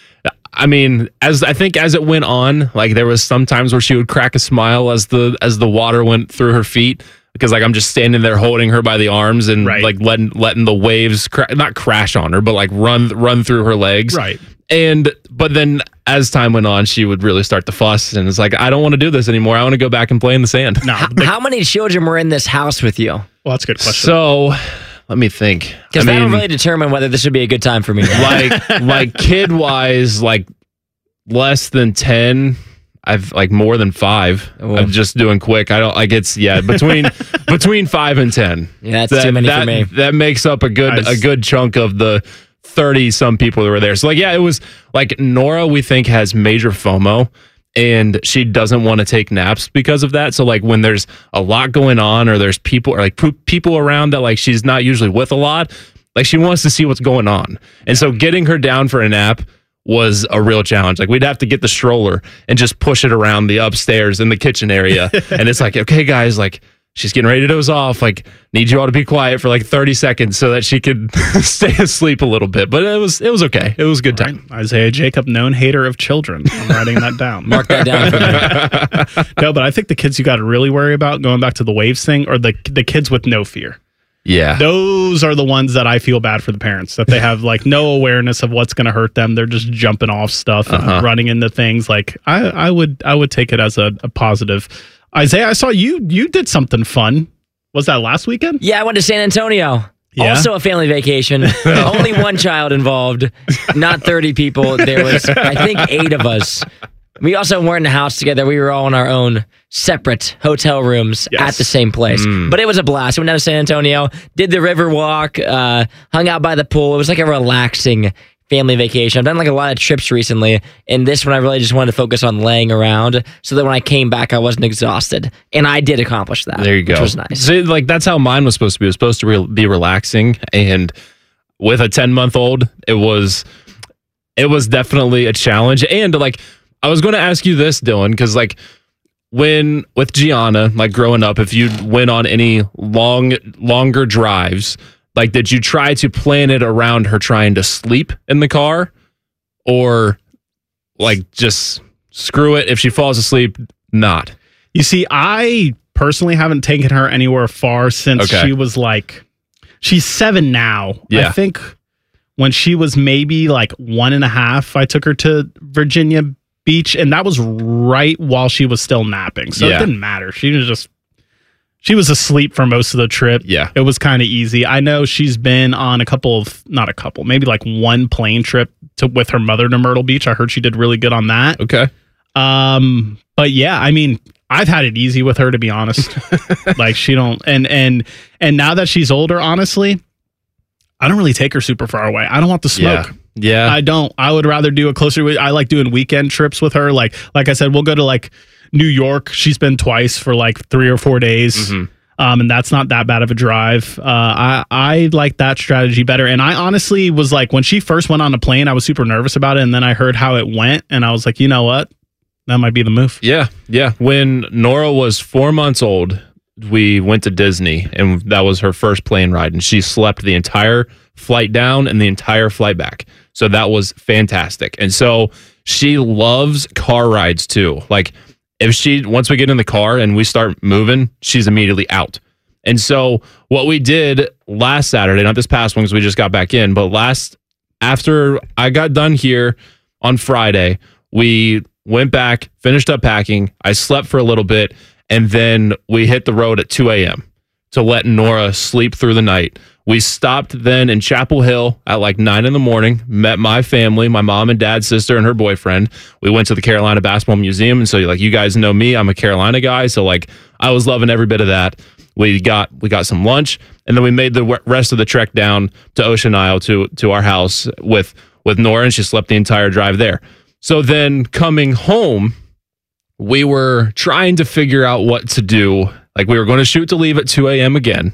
I mean, as I think as it went on, like there was some times where she would crack a smile as the as the water went through her feet, because like I'm just standing there holding her by the arms and Right. like letting letting the waves cra- not crash on her, but like run run through her legs. Right. And but then as time went on, she would really start to fuss, and it's like, I don't want to do this anymore. I want to go back and play in the sand. No, How, how many children were in this house with you? well, that's a good question. So let me think. Because I that'll mean, really determine whether this would be a good time for me. like like kid wise, like less than ten. I've like more than five. I'm just doing quick. I don't like it's yeah between between five and ten. Yeah, that's too many that, for me. That makes up a good Nice. a good chunk of the thirty some people that were there. So like yeah, it was like Nora. We think has major FOMO, and she doesn't want to take naps because of that. So like when there's a lot going on, or there's people or like p- people around that like she's not usually with a lot, like she wants to see what's going on. And so getting her down for a nap was a real challenge. Like we'd have to get the stroller and just push it around the upstairs in the kitchen area. And it's like, okay, guys, like she's getting ready to doze off. Like, need you all to be quiet for like thirty seconds so that she could stay asleep a little bit. But it was it was okay. It was a good time. Isaiah Jacob, known hater of children. I'm writing that down. Mark that down for me. No, but I think the kids you got to really worry about, going back to the waves thing, are the the kids with no fear. Yeah. Those are the ones that I feel bad for the parents, that they have like no awareness of what's going to hurt them. They're just jumping off stuff Uh-huh. and running into things. Like I, I would, I would take it as a, a positive. Isaiah, I saw you, you did something fun. Was that last weekend? Yeah, I went to San Antonio. Yeah? Also a family vacation. Only one child involved, not thirty people. There was, I think, eight of us. We also weren't in the house together. We were all in our own separate hotel rooms Yes. at the same place. Mm. But it was a blast. We went down to San Antonio, did the river walk, uh, hung out by the pool. It was like a relaxing family vacation. I've done like a lot of trips recently, and this one I really just wanted to focus on laying around so that when I came back, I wasn't exhausted. And I did accomplish that. There you go. Which was nice. So, like that's how mine was supposed to be. It was supposed to re- be relaxing, and with a ten month old, it was it was definitely a challenge. And like I was going to ask you this, Dylan, because like when with Gianna, like growing up, if you went on any long longer drives, like did you try to plan it around her trying to sleep in the car, or like just screw it if she falls asleep, not? You see, I personally haven't taken her anywhere far since Okay. she was like, she's seven now. Yeah. I think when she was maybe like one and a half, I took her to Virginia Beach, and that was right while she was still napping. So Yeah. it didn't matter. She was just, she was asleep for most of the trip. Yeah. It was kind of easy. I know she's been on a couple of, not a couple, maybe like one plane trip to with her mother to Myrtle Beach. I heard she did really good on that. Okay. Um, but yeah, I mean, I've had it easy with her, to be honest. Like she don't, and and and now that she's older, honestly, I don't really take her super far away. I don't want the smoke. Yeah. Yeah. I don't. I would rather do a closer. I like doing weekend trips with her. Like like I said, we'll go to like New York. She's been twice for like three or four days. Mhm. Um, and that's not that bad of a drive. Uh, I I like that strategy better. And I honestly was like, when she first went on the plane, I was super nervous about it, and then I heard how it went, and I was like, you know what, that might be the move. Yeah, yeah. When Nora was four months old, we went to Disney, and that was her first plane ride, and she slept the entire flight down and the entire flight back. So that was fantastic. And so she loves car rides too. Like If she, once we get in the car and we start moving, she's immediately out. And so what we did last Saturday, not this past one because we just got back in, but last, after I got done here on Friday, we went back, finished up packing. I slept for a little bit, and then we hit the road at two a.m. to let Nora sleep through the night. We stopped then in Chapel Hill at like nine in the morning, met my family, my mom and dad, sister, and her boyfriend. We went to the Carolina Basketball Museum. And so like you guys know me, I'm a Carolina guy. So like I was loving every bit of that. We got we got some lunch, and then we made the rest of the trek down to Ocean Isle to to our house with, with Nora, and she slept the entire drive there. So then coming home, we were trying to figure out what to do. Like we were going to shoot to leave at two a.m. again.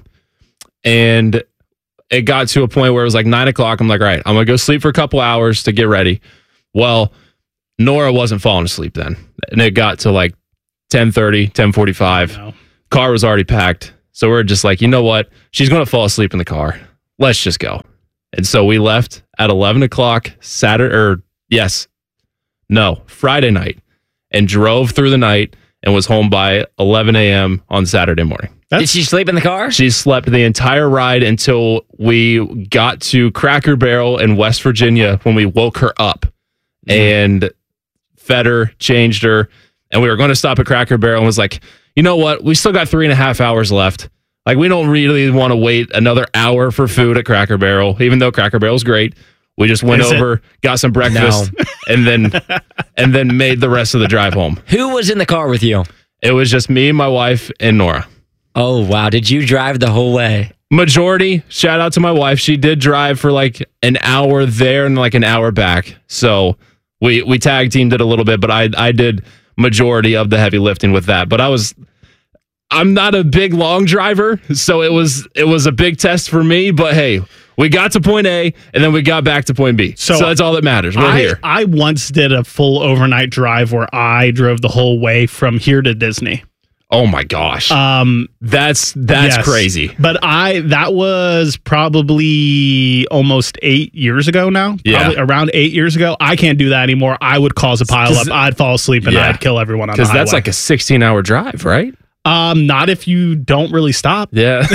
And it got to a point where it was like nine o'clock. I'm like, all right, I'm going to go sleep for a couple hours to get ready. Well, Nora wasn't falling asleep then. And it got to like ten thirty, ten forty-five. No. Car was already packed. So we're just like, you know what? She's going to fall asleep in the car. Let's just go. And so we left at eleven o'clock Saturday, or yes, no, Friday night, and drove through the night and was home by eleven a.m. on Saturday morning. Did she sleep in the car? She slept the entire ride until we got to Cracker Barrel in West Virginia when we woke her up and fed her, changed her, and we were going to stop at Cracker Barrel and was like, you know what? We still got three and a half hours left. Like, we don't really want to wait another hour for food at Cracker Barrel, even though Cracker Barrel's great. We just went Is over, it? got some breakfast, no. and then and then made the rest of the drive home. Who was in the car with you? It was just me, my wife, and Nora. Oh, wow. Did you drive the whole way? Majority. Shout out to my wife. She did drive for like an hour there and like an hour back. So we we tag teamed it a little bit, but I I did majority of the heavy lifting with that. But I was I'm not a big long driver, so it was it was a big test for me, but hey, we got to point A, and then we got back to point B. So, so that's all that matters. We're I, here. I once did a full overnight drive where I drove the whole way from here to Disney. Oh my gosh. Um, that's that's yes. crazy. But I that was probably almost eight years ago now. Yeah. Probably around eight years ago. I can't do that anymore. I would cause a pile up. I'd fall asleep and yeah. I'd kill everyone on the highway. Because that's like a sixteen hour drive, right? Um, not if you don't really stop. Yeah.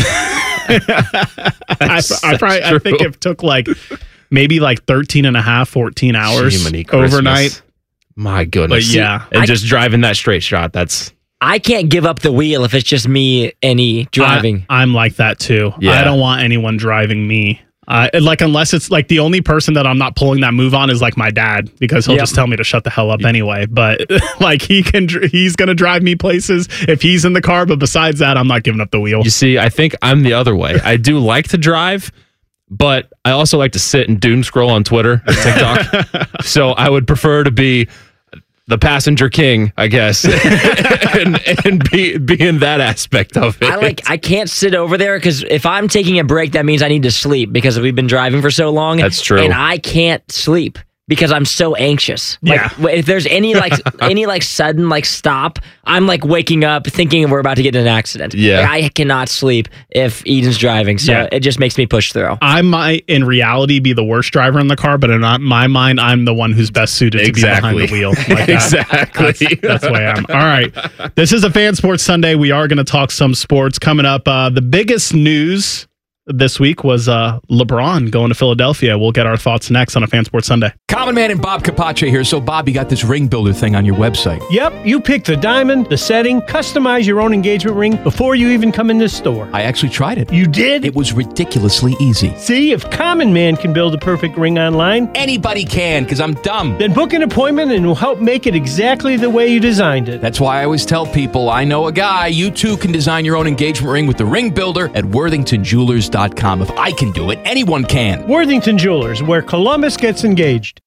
I, I, probably, I think it took like maybe like thirteen and a half, fourteen hours overnight. My goodness. But yeah. And I, just driving that straight shot, that's... I can't give up the wheel if it's just me and E driving. I, I'm like that too. Yeah. I don't want anyone driving me. Uh, like unless it's like the only person that I'm not pulling that move on is like my dad, because he'll yep. just tell me to shut the hell up anyway. But like he can, he's gonna drive me places if he's in the car. But besides that, I'm not giving up the wheel. You see, I think I'm the other way. I do like to drive, but I also like to sit and doom scroll on Twitter and TikTok. So I would prefer to be the passenger king, I guess, and, and be, be in that aspect of it. I like. I can't sit over there because if I'm taking a break, that means I need to sleep because we've been driving for so long. That's true. And I can't sleep because I'm so anxious. Yeah. Like, if there's any like any like sudden like stop, I'm like waking up thinking we're about to get in an accident. Yeah. Like, I cannot sleep if Eden's driving, so yeah. it just makes me push through. I might, in reality, be the worst driver in the car, but in my mind, I'm the one who's best suited exactly. to be behind the wheel. Like that. Exactly. That's, that's the way I am. All right. This is a Fan Sports Sunday. We are going to talk some sports coming up. Uh, the biggest news this week was uh, LeBron going to Philadelphia. We'll get our thoughts next on a Fan Sports Sunday. Common Man and Bob Capace here. So, Bob, you got this ring builder thing on your website. Yep, you pick the diamond, the setting, customize your own engagement ring before you even come in this store. I actually tried it. You did? It was ridiculously easy. See, if Common Man can build a perfect ring online, anybody can, because I'm dumb. Then book an appointment and we'll help make it exactly the way you designed it. That's why I always tell people, I know a guy. You too can design your own engagement ring with the ring builder at worthington jewelers dot com. If I can do it, anyone can. Worthington Jewelers, where Columbus gets engaged.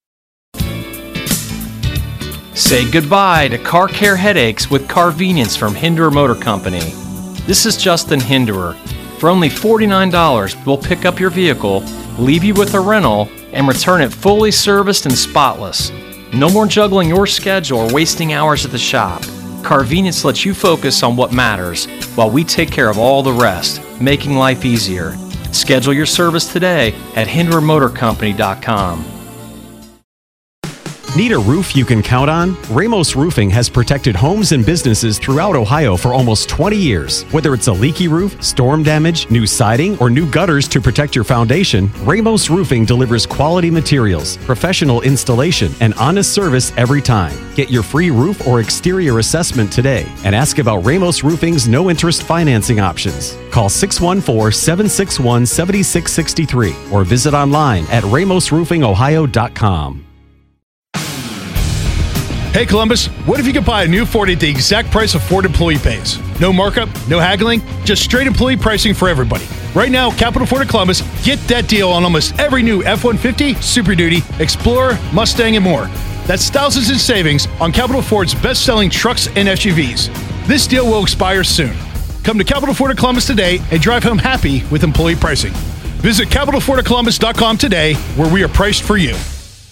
Say goodbye to car care headaches with Carvenience from Hinderer Motor Company. This is Justin Hinderer. For only forty-nine dollars, we'll pick up your vehicle, leave you with a rental, and return it fully serviced and spotless. No more juggling your schedule or wasting hours at the shop. Carvenience lets you focus on what matters, while we take care of all the rest, making life easier. Schedule your service today at hinderer motor company dot com. Need a roof you can count on? Ramos Roofing has protected homes and businesses throughout Ohio for almost twenty years. Whether it's a leaky roof, storm damage, new siding, or new gutters to protect your foundation, Ramos Roofing delivers quality materials, professional installation, and honest service every time. Get your free roof or exterior assessment today and ask about Ramos Roofing's no-interest financing options. Call six one four, seven six one, seven six six three or visit online at ramos roofing ohio dot com. Hey Columbus, what if you could buy a new Ford at the exact price of Ford employee pays? No markup, no haggling, just straight employee pricing for everybody. Right now, Capital Ford of Columbus, get that deal on almost every new F one fifty, Super Duty, Explorer, Mustang, and more. That's thousands in savings on Capital Ford's best-selling trucks and S U Vs. This deal will expire soon. Come to Capital Ford of Columbus today and drive home happy with employee pricing. Visit capital ford of columbus dot com today, where we are priced for you.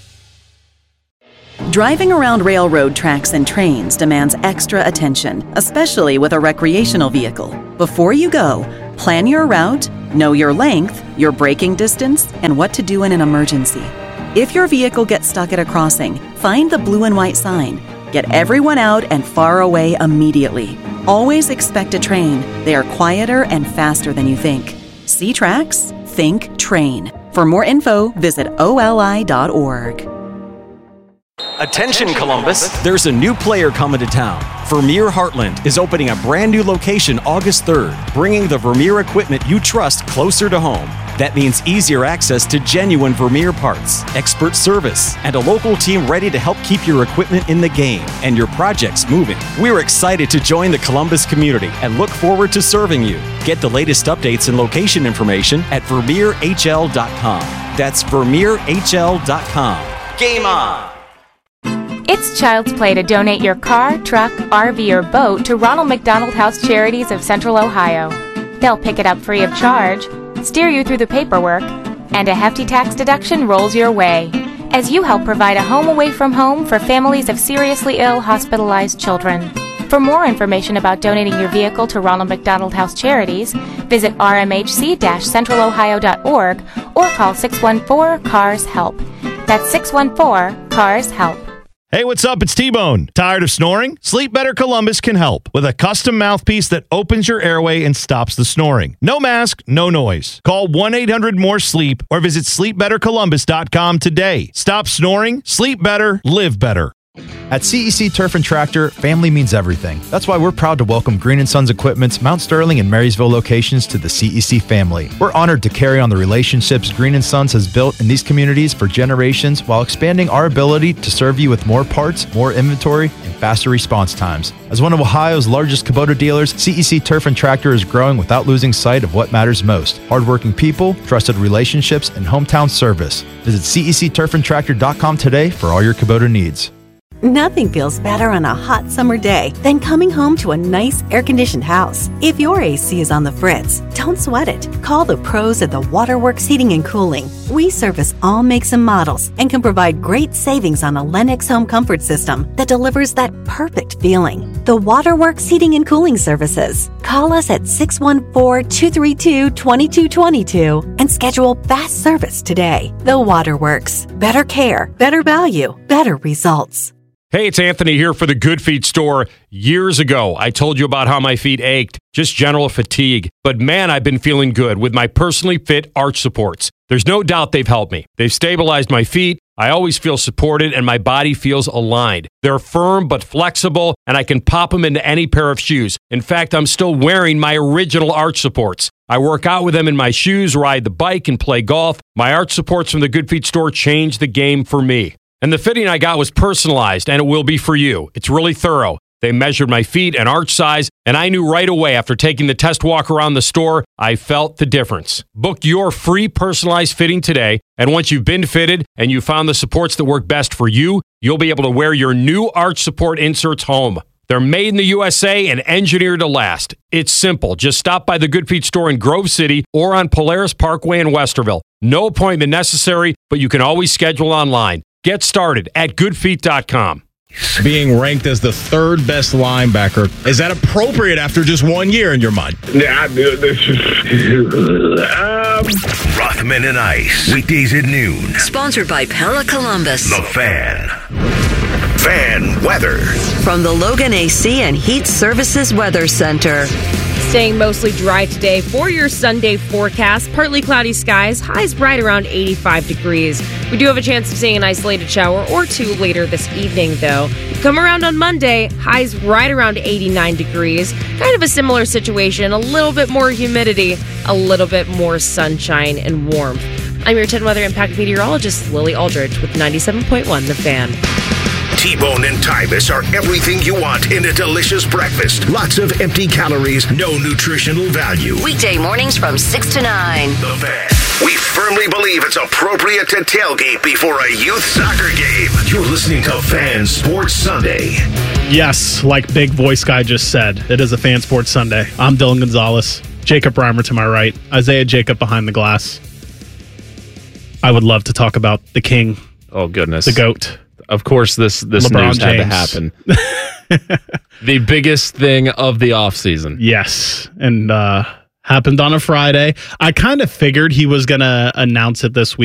Driving around railroad tracks and trains demands extra attention, especially with a recreational vehicle. Before you go, plan your route, know your length, your braking distance, and what to do in an emergency. If your vehicle gets stuck at a crossing, find the blue and white sign. Get everyone out and far away immediately. Always expect a train. They are quieter and faster than you think. See tracks? Think train. For more info, visit O L I dot org. Attention Columbus, there's a new player coming to town. Vermeer Heartland is opening a brand new location August third, bringing the Vermeer equipment you trust closer to home. That means easier access to genuine Vermeer parts, expert service, and a local team ready to help keep your equipment in the game and your projects moving. We're excited to join the Columbus community and look forward to serving you. Get the latest updates and location information at vermeer h l dot com. That's vermeer h l dot com. Game on! It's child's play to donate your car, truck, R V, or boat to Ronald McDonald House Charities of Central Ohio. They'll pick it up free of charge, steer you through the paperwork, and a hefty tax deduction rolls your way as you help provide a home away from home for families of seriously ill, hospitalized children. For more information about donating your vehicle to Ronald McDonald House Charities, visit r m h c dash central ohio dot org or call six one four, C A R S HELP. That's six one four, C A R S HELP. Hey, what's up? It's T-Bone. Tired of snoring? Sleep Better Columbus can help with a custom mouthpiece that opens your airway and stops the snoring. No mask, no noise. Call one eight hundred more sleep or visit sleep better columbus dot com today. Stop snoring, sleep better, live better. At C E C Turf and Tractor, family means everything. That's why we're proud to welcome Green and Sons Equipment's Mount Sterling and Marysville locations to the C E C family. We're honored to carry on the relationships Green and Sons has built in these communities for generations while expanding our ability to serve you with more parts, more inventory, and faster response times. As one of Ohio's largest Kubota dealers, C E C Turf and Tractor is growing without losing sight of what matters most: hardworking people, trusted relationships, and hometown service. Visit C E C turf and tractor dot com today for all your Kubota needs. Nothing feels better on a hot summer day than coming home to a nice air-conditioned house. If your A C is on the fritz, don't sweat it. Call the pros at the Waterworks Heating and Cooling. We service all makes and models and can provide great savings on a Lennox home comfort system that delivers that perfect feeling. The Waterworks Heating and Cooling Services. Call us at six one four, two three two, two two two two and schedule fast service today. The Waterworks. Better care, better value, better results. Hey, it's Anthony here for the Good Feet store. Years ago, I told you about how my feet ached, just general fatigue. But man, I've been feeling good with my personally fit arch supports. There's no doubt they've helped me. They've stabilized my feet. I always feel supported and my body feels aligned. They're firm but flexible, and I can pop them into any pair of shoes. In fact, I'm still wearing my original arch supports. I work out with them in my shoes, ride the bike, and play golf. My arch supports from the Good Feet store changed the game for me. And the fitting I got was personalized, and it will be for you. It's really thorough. They measured my feet and arch size, and I knew right away after taking the test walk around the store, I felt the difference. Book your free personalized fitting today, and once you've been fitted and you found the supports that work best for you, you'll be able to wear your new arch support inserts home. They're made in the U S A and engineered to last. It's simple. Just stop by the Good Feet store in Grove City or on Polaris Parkway in Westerville. No appointment necessary, but you can always schedule online. Get started at good feet dot com. being ranked as the third best linebacker. Is that appropriate after just one year in your mind? Yeah, this is. um. Rothman and Ice, weekdays at noon. Sponsored by Pella Columbus. The Fan. Fan weather. From the Logan A C and Heat Services Weather Center. Staying mostly dry today for your Sunday forecast. Partly cloudy skies, highs right around eighty-five degrees. We do have a chance of seeing an isolated shower or two later this evening, though. Come around on Monday, highs right around eighty-nine degrees. Kind of a similar situation, a little bit more humidity, a little bit more sunshine and warmth. I'm your ten Weather Impact meteorologist, Lily Aldridge, with ninety-seven point one The Fan. T-Bone and Tybus are everything you want in a delicious breakfast. Lots of empty calories, no nutritional value. Weekday mornings from six to nine. The Fan. We firmly believe it's appropriate to tailgate before a youth soccer game. You're listening to Fan Sports Sunday. Yes, like Big Voice Guy just said, it is a Fan Sports Sunday. I'm Dylan Gonzalez. Jacob Reimer to my right. Isaiah Jacob behind the glass. I would love to talk about the king. Oh, goodness. The GOAT. Of course, this this LeBron news had James. to happen. The biggest thing of the offseason. Yes, and uh, happened on a Friday. I kind of figured he was going to announce it this week.